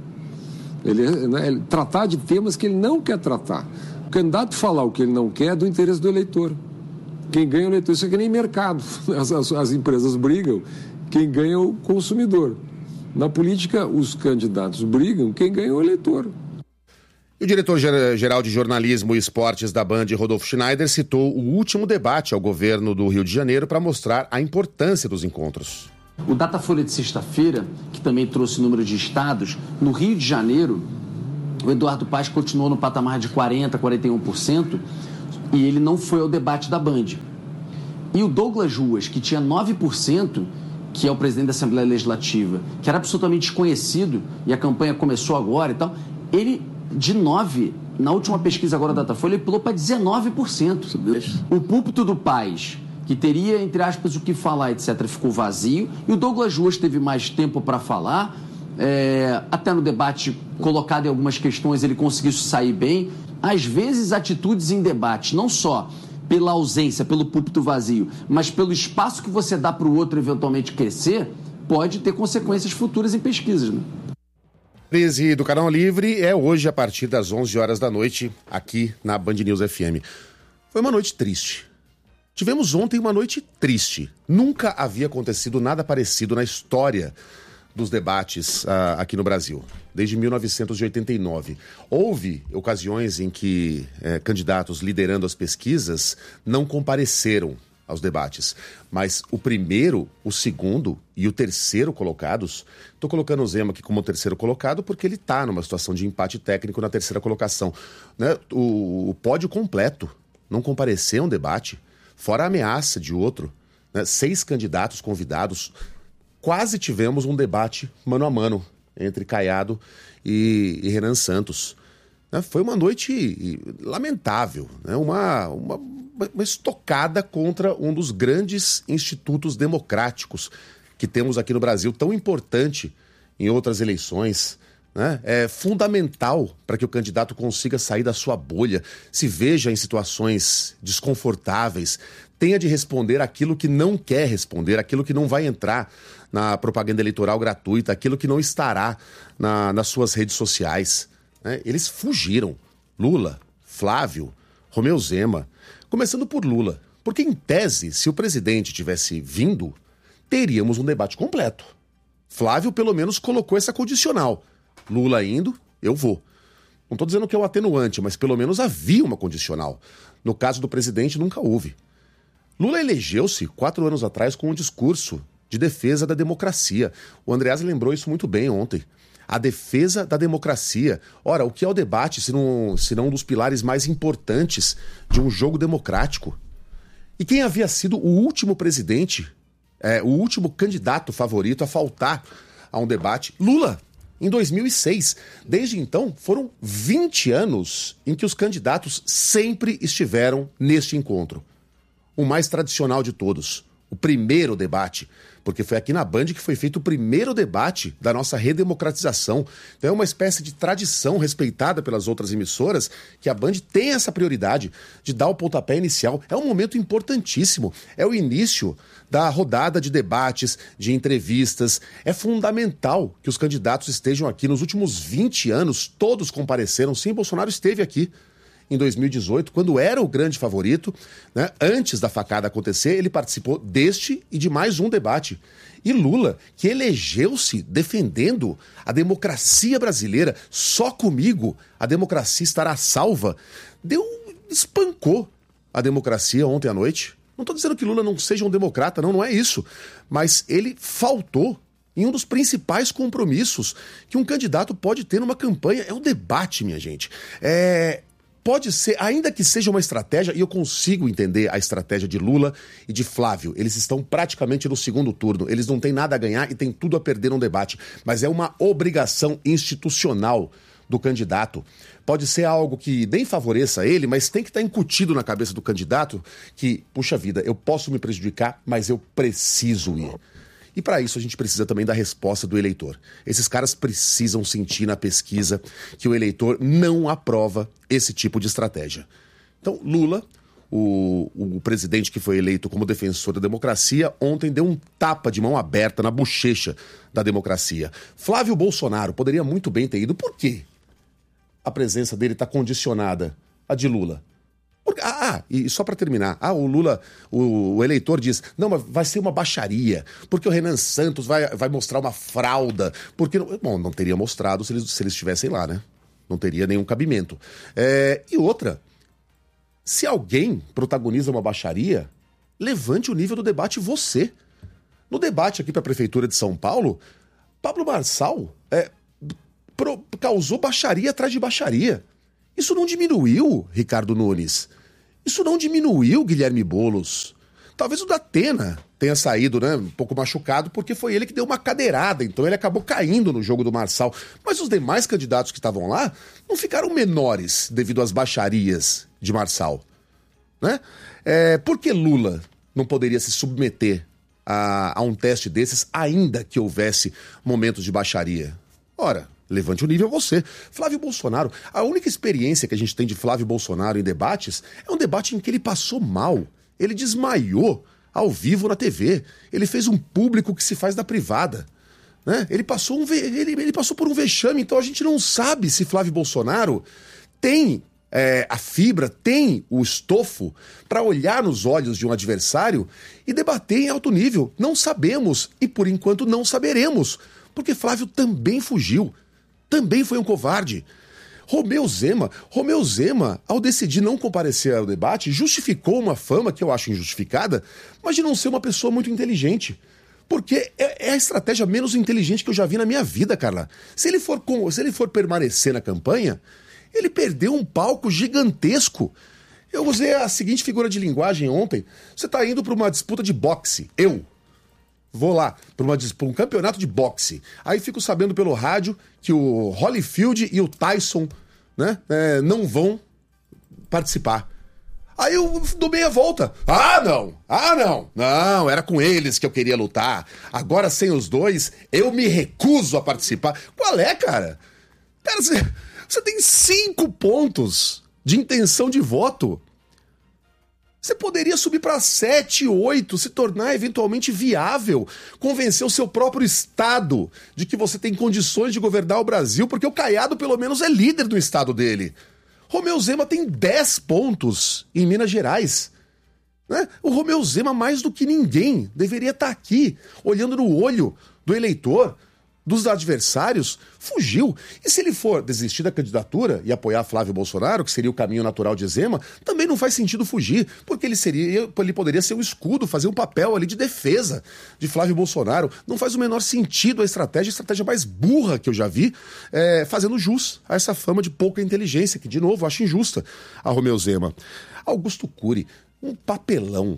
Ele tratar de temas que ele não quer tratar. O candidato falar o que ele não quer é do interesse do eleitor. Quem ganha o eleitor, isso é que nem mercado. As empresas brigam. quem ganha é o consumidor. Na política, os candidatos brigam, quem ganha é o eleitor. E o diretor-geral de jornalismo e esportes da Band, Rodolfo Schneider, citou o último debate ao governo do Rio de Janeiro para mostrar a importância dos encontros. O Datafolha de sexta-feira, que também trouxe número de estados, no Rio de Janeiro, o Eduardo Paes continuou no patamar de 40%, 41%, e ele não foi ao debate da Band. E o Douglas Ruas, que tinha 9%, que é o presidente da Assembleia Legislativa, que era absolutamente desconhecido, e a campanha começou agora e tal, ele, de 9%, na última pesquisa agora da Datafolha, ele pulou para 19%. O púlpito do Paes, que teria, entre aspas, o que falar, etc., ficou vazio, e o Douglas Ruas teve mais tempo para falar, até no debate colocado em algumas questões ele conseguiu sair bem. Às vezes, atitudes em debate, não só pela ausência, pelo púlpito vazio, mas pelo espaço que você dá para o outro eventualmente crescer, pode ter consequências futuras em pesquisas, né? Reprise do Canal Livre é hoje a partir das 11 horas da noite, aqui na Band News FM. Foi uma noite triste. Tivemos ontem uma noite triste. Nunca havia acontecido nada parecido na história dos debates aqui no Brasil, desde 1989. Houve ocasiões em que candidatos liderando as pesquisas não compareceram aos debates, mas o primeiro, o segundo e o terceiro colocados, estou colocando o Zema aqui como o terceiro colocado porque ele está numa situação de empate técnico na terceira colocação, né? O pódio completo não compareceu a um debate, fora a ameaça de outro, né? 6 candidatos convidados. Quase tivemos um debate mano a mano entre Caiado e Renan Santos. Foi uma noite lamentável, né? Uma estocada contra um dos grandes institutos democráticos que temos aqui no Brasil, tão importante em outras eleições, né? É fundamental para que o candidato consiga sair da sua bolha, se veja em situações desconfortáveis, tenha de responder aquilo que não quer responder, aquilo que não vai entrar na propaganda eleitoral gratuita, aquilo que não estará nas suas redes sociais, né? Eles fugiram. Lula, Flávio, Romeu Zema. Começando por Lula, porque em tese, se o presidente tivesse vindo, teríamos um debate completo. Flávio pelo menos colocou essa condicional. Lula indo, eu vou. Não estou dizendo que é um atenuante, mas pelo menos havia uma condicional. No caso do presidente, nunca houve. Lula elegeu-se 4 anos atrás com um discurso de defesa da democracia. O Andreas lembrou isso muito bem ontem. A defesa da democracia. Ora, o que é o debate se não um dos pilares mais importantes de um jogo democrático? E quem havia sido o último presidente, o último candidato favorito a faltar a um debate? Lula, em 2006. Desde então, foram 20 anos em que os candidatos sempre estiveram neste encontro. O mais tradicional de todos, o primeiro debate, porque foi aqui na Band que foi feito o primeiro debate da nossa redemocratização. Então é uma espécie de tradição respeitada pelas outras emissoras que a Band tem essa prioridade de dar o pontapé inicial. É um momento importantíssimo, é o início da rodada de debates, de entrevistas. É fundamental que os candidatos estejam aqui. Nos últimos 20 anos, todos compareceram. Sim, Bolsonaro esteve aqui em 2018, quando era o grande favorito, né? Antes da facada acontecer, ele participou deste e de mais um debate. E Lula, que elegeu-se defendendo a democracia brasileira, só comigo a democracia estará salva, espancou a democracia ontem à noite. Não estou dizendo que Lula não seja um democrata, não é isso. Mas ele faltou em um dos principais compromissos que um candidato pode ter numa campanha. É o debate, minha gente. Pode ser, ainda que seja uma estratégia, e eu consigo entender a estratégia de Lula e de Flávio. Eles estão praticamente no segundo turno. Eles não têm nada a ganhar e têm tudo a perder num debate. Mas é uma obrigação institucional do candidato. Pode ser algo que nem favoreça ele, mas tem que estar incutido na cabeça do candidato que, puxa vida, eu posso me prejudicar, mas eu preciso ir. E para isso a gente precisa também da resposta do eleitor. Esses caras precisam sentir na pesquisa que o eleitor não aprova esse tipo de estratégia. Então, Lula, o presidente que foi eleito como defensor da democracia, ontem deu um tapa de mão aberta na bochecha da democracia. Flávio Bolsonaro poderia muito bem ter ido. Por quê? A presença dele está condicionada à de Lula. E só para terminar, o Lula, o eleitor diz, não, mas vai ser uma baixaria, porque o Renan Santos vai mostrar uma frauda, porque... Bom, não teria mostrado se eles estivessem lá, né? Não teria nenhum cabimento. E outra, se alguém protagoniza uma baixaria, levante o nível do debate você. No debate aqui para a Prefeitura de São Paulo, Pablo Marçal causou baixaria atrás de baixaria. Isso não diminuiu Ricardo Nunes. Isso não diminuiu Guilherme Boulos. Talvez o Datena tenha saído, né, um pouco machucado, porque foi ele que deu uma cadeirada, então ele acabou caindo no jogo do Marçal. Mas os demais candidatos que estavam lá não ficaram menores devido às baixarias de Marçal. Né? Por que Lula não poderia se submeter a um teste desses, ainda que houvesse momentos de baixaria? Ora, levante o nível você. Flávio Bolsonaro, a única experiência que a gente tem de Flávio Bolsonaro em debates é um debate em que ele passou mal. Ele desmaiou ao vivo na TV. Ele fez um público que se faz da privada. Né? Ele passou por um vexame, então a gente não sabe se Flávio Bolsonaro tem a fibra, tem o estofo para olhar nos olhos de um adversário e debater em alto nível. Não sabemos e por enquanto não saberemos, porque Flávio também fugiu. Também foi um covarde. Romeu Zema, ao decidir não comparecer ao debate, justificou uma fama que eu acho injustificada, mas de não ser uma pessoa muito inteligente. Porque é a estratégia menos inteligente que eu já vi na minha vida, Carla. Se ele for permanecer na campanha, ele perdeu um palco gigantesco. Eu usei a seguinte figura de linguagem ontem. Você está indo para uma disputa de boxe. Eu vou lá para um campeonato de boxe. Aí fico sabendo pelo rádio que o Holyfield e o Tyson, né, não vão participar. Aí eu dou meia volta. Não, era com eles que eu queria lutar. Agora, sem os dois, eu me recuso a participar. Qual é, cara? Cara, você tem 5 pontos de intenção de voto. Você poderia subir para 7, 8, se tornar eventualmente viável, convencer o seu próprio estado de que você tem condições de governar o Brasil, porque o Caiado pelo menos é líder do estado dele. Romeu Zema tem 10 pontos em Minas Gerais. Né? O Romeu Zema, mais do que ninguém, deveria estar aqui, olhando no olho do eleitor, dos adversários, fugiu. E se ele for desistir da candidatura e apoiar Flávio Bolsonaro, que seria o caminho natural de Zema, também não faz sentido fugir, porque ele poderia ser um escudo, fazer um papel ali de defesa de Flávio Bolsonaro. Não faz o menor sentido a estratégia mais burra que eu já vi, fazendo jus a essa fama de pouca inteligência, que, de novo, eu acho injusta a Romeu Zema. Augusto Cury, um papelão.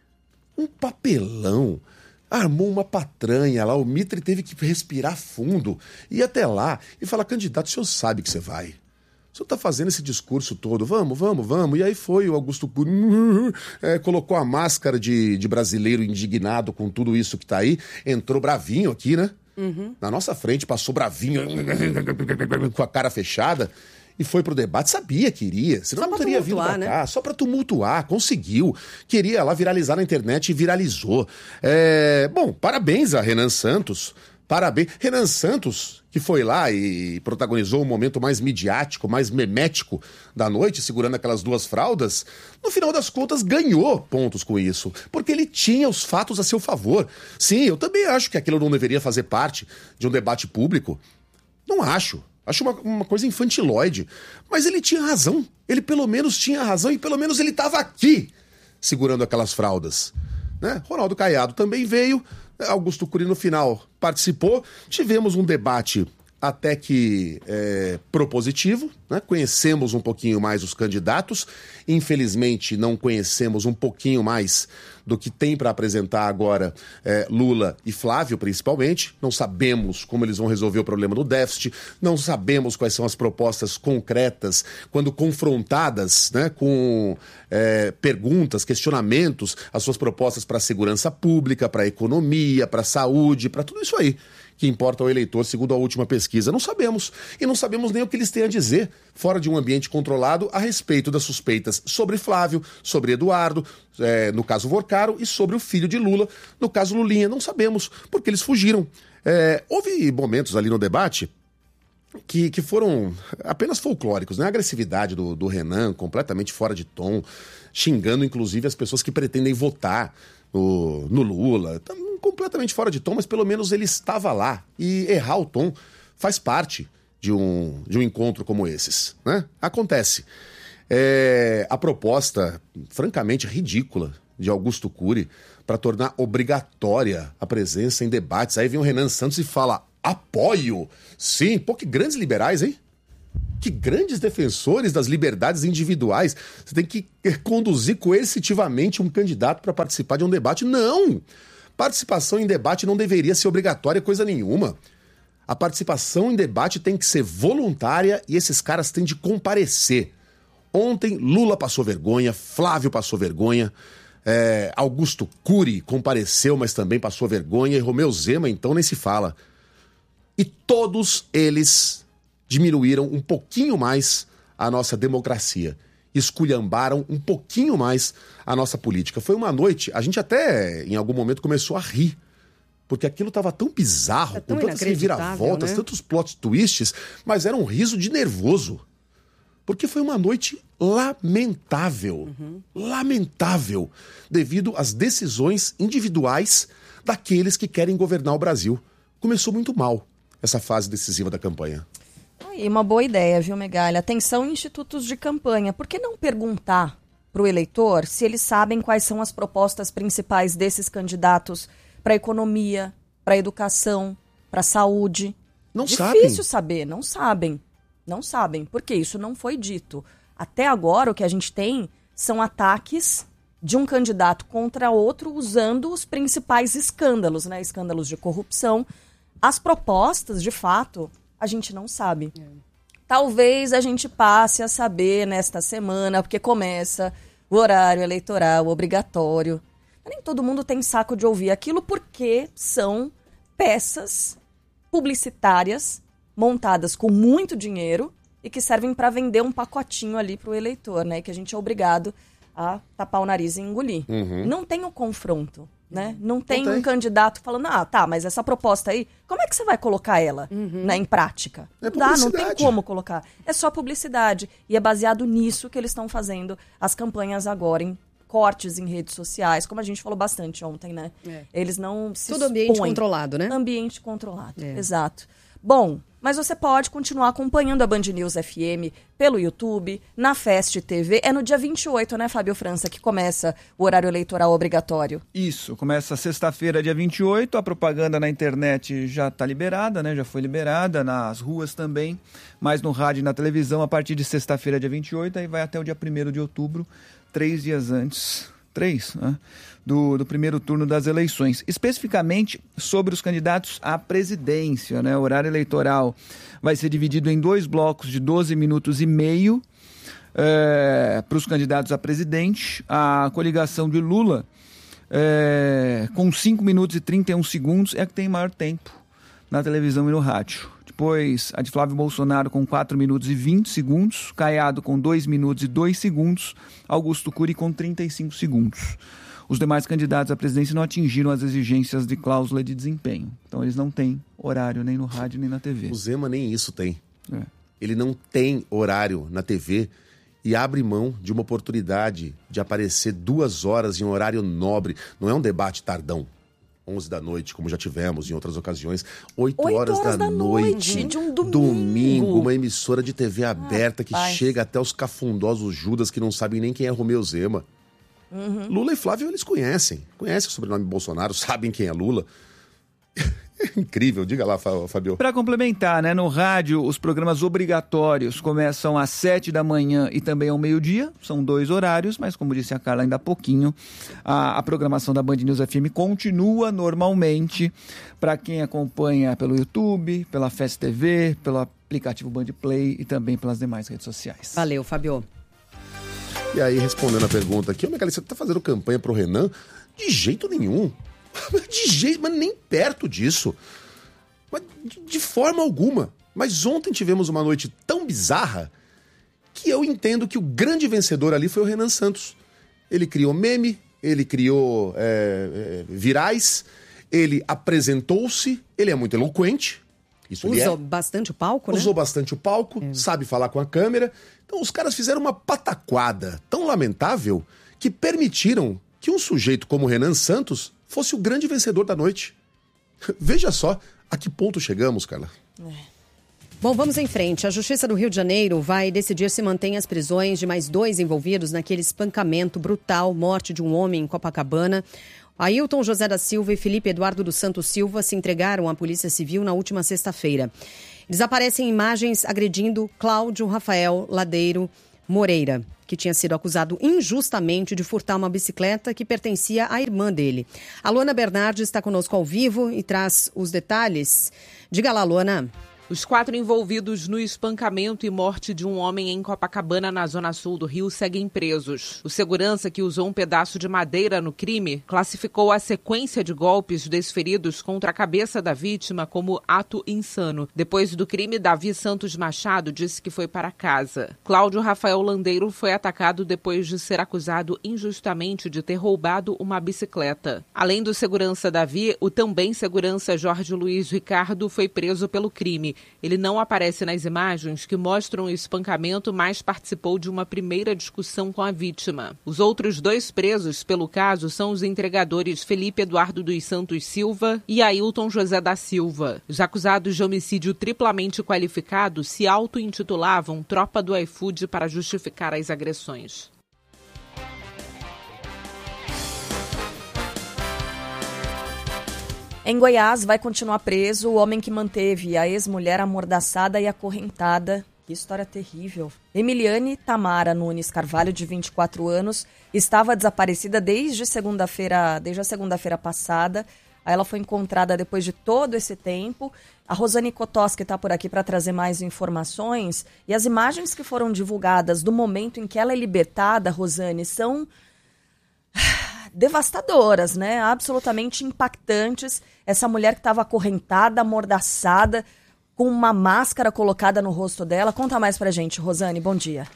Armou uma patranha lá, o Mitre teve que respirar fundo, ir até lá e falar, candidato, o senhor sabe que você vai. O senhor tá fazendo esse discurso todo, vamos. E aí foi o Augusto Cury, colocou a máscara de brasileiro indignado com tudo isso que tá aí, entrou bravinho aqui, né? Uhum. Na nossa frente, passou bravinho, com a cara fechada. E foi pro debate, sabia que iria, senão não teria vindo pra cá, né? Só pra tumultuar, conseguiu. Queria lá viralizar na internet e viralizou. Bom, parabéns a Renan Santos, Renan Santos, que foi lá e protagonizou o momento mais midiático, mais memético da noite, segurando aquelas 2 fraldas, no final das contas ganhou pontos com isso, porque ele tinha os fatos a seu favor. Sim, eu também acho que aquilo não deveria fazer parte de um debate público. Não acho. Acho uma coisa infantiloide. Mas ele tinha razão. Ele pelo menos tinha razão e pelo menos ele estava aqui segurando aquelas fraldas. Né? Ronaldo Caiado também veio. Augusto Cury no final participou. Tivemos um debate até que propositivo. Né? Conhecemos um pouquinho mais os candidatos. Infelizmente não conhecemos um pouquinho mais do que tem para apresentar agora Lula e Flávio, principalmente. Não sabemos como eles vão resolver o problema do déficit, não sabemos quais são as propostas concretas, quando confrontadas, né, com perguntas, questionamentos, as suas propostas para a segurança pública, para a economia, para a saúde, para tudo isso aí que importa ao eleitor, segundo a última pesquisa. Não sabemos. E não sabemos nem o que eles têm a dizer, fora de um ambiente controlado, a respeito das suspeitas sobre Flávio, sobre Eduardo, no caso Vorcaro, e sobre o filho de Lula, no caso Lulinha. Não sabemos, porque eles fugiram. Houve momentos ali no debate que foram apenas folclóricos, né? A agressividade do Renan, completamente fora de tom, xingando inclusive as pessoas que pretendem votar no Lula. Completamente fora de tom, mas pelo menos ele estava lá. E errar o tom faz parte de um encontro como esses, né? Acontece. A proposta, francamente ridícula, de Augusto Cury para tornar obrigatória a presença em debates. Aí vem o Renan Santos e fala: apoio! Sim, pô, que grandes liberais, hein? Que grandes defensores das liberdades individuais. Você tem que conduzir coercitivamente um candidato para participar de um debate. Não! Participação em debate não deveria ser obrigatória coisa nenhuma. A participação em debate tem que ser voluntária e esses caras têm de comparecer. Ontem, Lula passou vergonha, Flávio passou vergonha, Augusto Cury compareceu, mas também passou vergonha, e Romeu Zema, então, nem se fala. E todos eles diminuíram um pouquinho mais a nossa democracia, esculhambaram um pouquinho mais a nossa política. Foi uma noite, a gente até em algum momento começou a rir, porque aquilo estava tão bizarro, com tantas reviravoltas, né? Tantos plot twists, mas era um riso de nervoso. Porque foi uma noite lamentável, lamentável, devido às decisões individuais daqueles que querem governar o Brasil. Começou muito mal essa fase decisiva da campanha. Aí, uma boa ideia, viu, Megali? Atenção, institutos de campanha. Por que não perguntar para o eleitor se eles sabem quais são as propostas principais desses candidatos para a economia, para a educação, para a saúde? Não sabem. Difícil saber, não sabem. Não sabem, porque isso não foi dito. Até agora, o que a gente tem são ataques de um candidato contra outro usando os principais escândalos, né? Escândalos de corrupção. As propostas, de fato, a gente não sabe. Talvez a gente passe a saber nesta semana, porque começa o horário eleitoral obrigatório. Mas nem todo mundo tem saco de ouvir aquilo, porque são peças publicitárias montadas com muito dinheiro e que servem para vender um pacotinho ali para o eleitor, né? Que a gente é obrigado a tapar o nariz e engolir. Não tem o confronto, né? Não tem um candidato falando, tá, mas essa proposta aí, como é que você vai colocar ela, né, em prática? Não tem como colocar. É só publicidade. E é baseado nisso que eles estão fazendo as campanhas agora, em cortes em redes sociais, como a gente falou bastante ontem, né? Eles não se Tudo ambiente controlado, né? Ambiente controlado, exato. Bom, mas você pode continuar acompanhando a Band News FM pelo YouTube, na Fest TV. É no dia 28, né, Fábio França, que começa o horário eleitoral obrigatório. Isso, começa sexta-feira, dia 28. A propaganda na internet já está liberada, né? Já foi liberada, nas ruas também, mas no rádio e na televisão a partir de sexta-feira, dia 28, aí vai até o dia 1º de outubro, 3 dias antes, né? Do primeiro turno das eleições, especificamente sobre os candidatos à presidência, né? O horário eleitoral vai ser dividido em 2 blocos de 12 minutos e meio para os candidatos a presidente. A coligação de Lula, com 5 minutos e 31 segundos, é a que tem maior tempo na televisão e no rádio. Depois, a de Flávio Bolsonaro com 4 minutos e 20 segundos, Caiado com 2 minutos e 2 segundos, Augusto Cury com 35 segundos. Os demais candidatos à presidência não atingiram as exigências de cláusula de desempenho. Então, eles não têm horário nem no rádio nem na TV. O Zema nem isso tem. Ele não tem horário na TV e abre mão de uma oportunidade de aparecer 2 horas em um horário nobre. Não é um debate tardão. 11 da noite, como já tivemos em outras ocasiões. 8 horas da noite de um domingo. Uma emissora de TV aberta que chega até os cafundosos Judas que não sabem nem quem é Romeu Zema. Lula e Flávio eles conhecem o sobrenome Bolsonaro, sabem quem é Lula. É incrível, diga lá, Fabio. Para complementar, né, no rádio os programas obrigatórios começam às 7 da manhã e também ao meio-dia, são 2 horários, mas como disse a Carla ainda há pouquinho, a programação da Band News FM continua normalmente para quem acompanha pelo YouTube, pela Fest TV, pelo aplicativo Band Play e também pelas demais redes sociais. Valeu, Fabio. E aí, respondendo a pergunta aqui, Megali, você tá fazendo campanha pro Renan? De jeito nenhum. De jeito, mas nem perto disso. Mas de forma alguma. Mas ontem tivemos uma noite tão bizarra que eu entendo que o grande vencedor ali foi o Renan Santos. Ele criou meme, ele criou virais, ele apresentou-se, ele é muito eloquente, Isso Usou bastante o palco, né? Usou bastante o palco, sabe falar com a câmera. Então os caras fizeram uma pataquada tão lamentável que permitiram que um sujeito como Renan Santos fosse o grande vencedor da noite. Veja só a que ponto chegamos, Carla. Bom, vamos em frente. A Justiça do Rio de Janeiro vai decidir se mantém as prisões de mais 2 envolvidos naquele espancamento brutal, morte de um homem em Copacabana. Ailton José da Silva e Felipe Eduardo dos Santos Silva se entregaram à Polícia Civil na última sexta-feira. Eles aparecem em imagens agredindo Cláudio Rafael Ladeiro Moreira, que tinha sido acusado injustamente de furtar uma bicicleta que pertencia à irmã dele. A Luana Bernardi está conosco ao vivo e traz os detalhes. Diga lá, Luana. Os 4 envolvidos no espancamento e morte de um homem em Copacabana, na zona sul do Rio, seguem presos. O segurança, que usou um pedaço de madeira no crime, classificou a sequência de golpes desferidos contra a cabeça da vítima como ato insano. Depois do crime, Davi Santos Machado disse que foi para casa. Cláudio Rafael Landeiro foi atacado depois de ser acusado injustamente de ter roubado uma bicicleta. Além do segurança Davi, o também segurança Jorge Luiz Ricardo foi preso pelo crime. Ele não aparece nas imagens que mostram o espancamento, mas participou de uma primeira discussão com a vítima. Os outros 2 presos pelo caso são os entregadores Felipe Eduardo dos Santos Silva e Ailton José da Silva. Os acusados de homicídio triplamente qualificado se auto-intitulavam Tropa do iFood para justificar as agressões. Em Goiás, vai continuar preso o homem que manteve a ex-mulher amordaçada e acorrentada. Que história terrível. Emiliane Tamara Nunes Carvalho, de 24 anos, estava desaparecida desde a segunda-feira passada. Aí ela foi encontrada depois de todo esse tempo. A Rosane Kotoski está por aqui para trazer mais informações. E as imagens que foram divulgadas do momento em que ela é libertada, Rosane, são devastadoras, né? Absolutamente impactantes. Essa mulher que estava acorrentada, amordaçada, com uma máscara colocada no rosto dela. Conta mais pra gente, Rosane. Bom dia.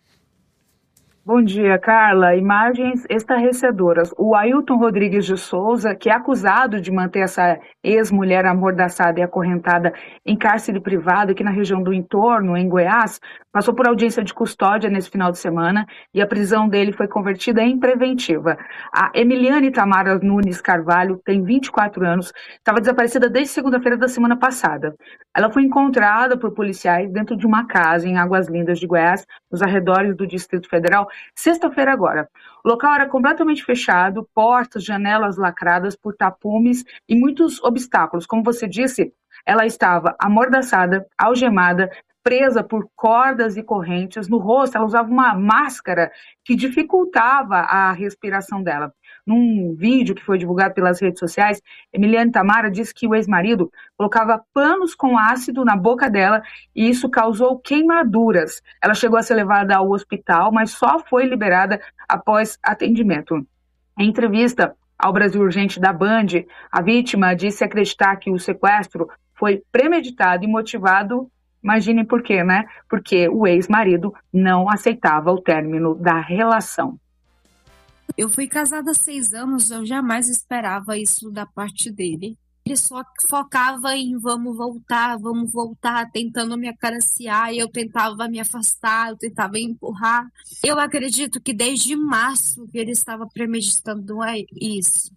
Bom dia, Carla. Imagens estarrecedoras. O Ailton Rodrigues de Souza, que é acusado de manter essa ex-mulher amordaçada e acorrentada em cárcere privado aqui na região do entorno, em Goiás, passou por audiência de custódia nesse final de semana e a prisão dele foi convertida em preventiva. A Emiliane Tamara Nunes Carvalho tem 24 anos, estava desaparecida desde segunda-feira da semana passada. Ela foi encontrada por policiais dentro de uma casa em Águas Lindas de Goiás, nos arredores do Distrito Federal, sexta-feira agora. O local era completamente fechado, portas, janelas lacradas por tapumes e muitos obstáculos. Como você disse, ela estava amordaçada, algemada, presa por cordas e correntes no rosto. Ela usava uma máscara que dificultava a respiração dela. Num vídeo que foi divulgado pelas redes sociais, Emiliane Tamara disse que o ex-marido colocava panos com ácido na boca dela e isso causou queimaduras. Ela chegou a ser levada ao hospital, mas só foi liberada após atendimento. Em entrevista ao Brasil Urgente da Band, a vítima disse acreditar que o sequestro foi premeditado e motivado. Imaginem por quê, né? Porque o ex-marido não aceitava o término da relação. Eu fui casada há 6 anos, eu jamais esperava isso da parte dele. Ele só focava em vamos voltar, tentando me acariciar, eu tentava me afastar, eu tentava empurrar. Eu acredito que desde março que ele estava premeditando isso.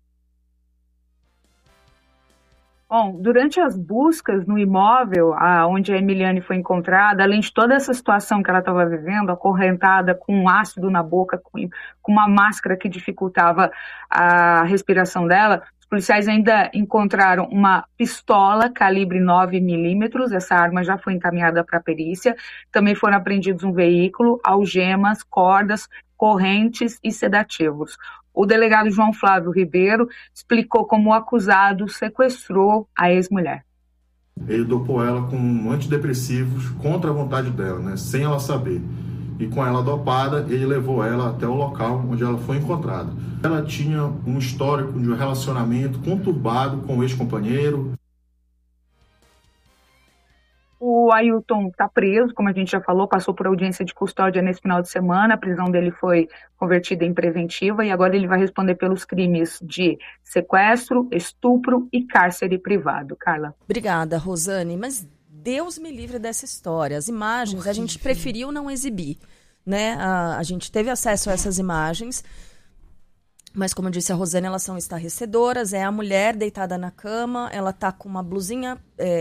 Bom, durante as buscas no imóvel onde a Emiliane foi encontrada, além de toda essa situação que ela estava vivendo, acorrentada com ácido na boca, com uma máscara que dificultava a respiração dela, os policiais ainda encontraram uma pistola calibre 9mm, essa arma já foi encaminhada para a perícia. Também foram apreendidos um veículo, algemas, cordas, correntes e sedativos. O delegado João Flávio Ribeiro explicou como o acusado sequestrou a ex-mulher. Ele dopou ela com antidepressivos contra a vontade dela, né, sem ela saber. E com ela dopada, ele levou ela até o local onde ela foi encontrada. Ela tinha um histórico de um relacionamento conturbado com o ex-companheiro. O O Ailton está preso, como a gente já falou, passou por audiência de custódia nesse final de semana, a prisão dele foi convertida em preventiva e agora ele vai responder pelos crimes de sequestro, estupro e cárcere privado. Carla. Obrigada, Rosane, mas Deus me livre dessa história. As imagens a gente preferiu não exibir, né? A gente teve acesso a essas imagens, mas como disse a Rosane, elas são estarrecedoras. É a mulher deitada na cama, ela tá com uma blusinha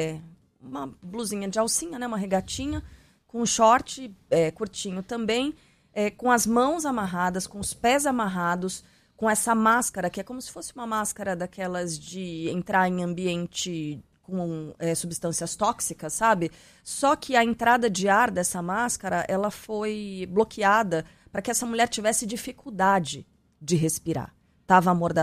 de alcinha, né? Uma regatinha, com um short curtinho também, com as mãos amarradas, com os pés amarrados, com essa máscara, que é como se fosse uma máscara daquelas de entrar em ambiente com substâncias tóxicas, sabe? Só que a entrada de ar dessa máscara, ela foi bloqueada para que essa mulher tivesse dificuldade de respirar. Estava amordaçada.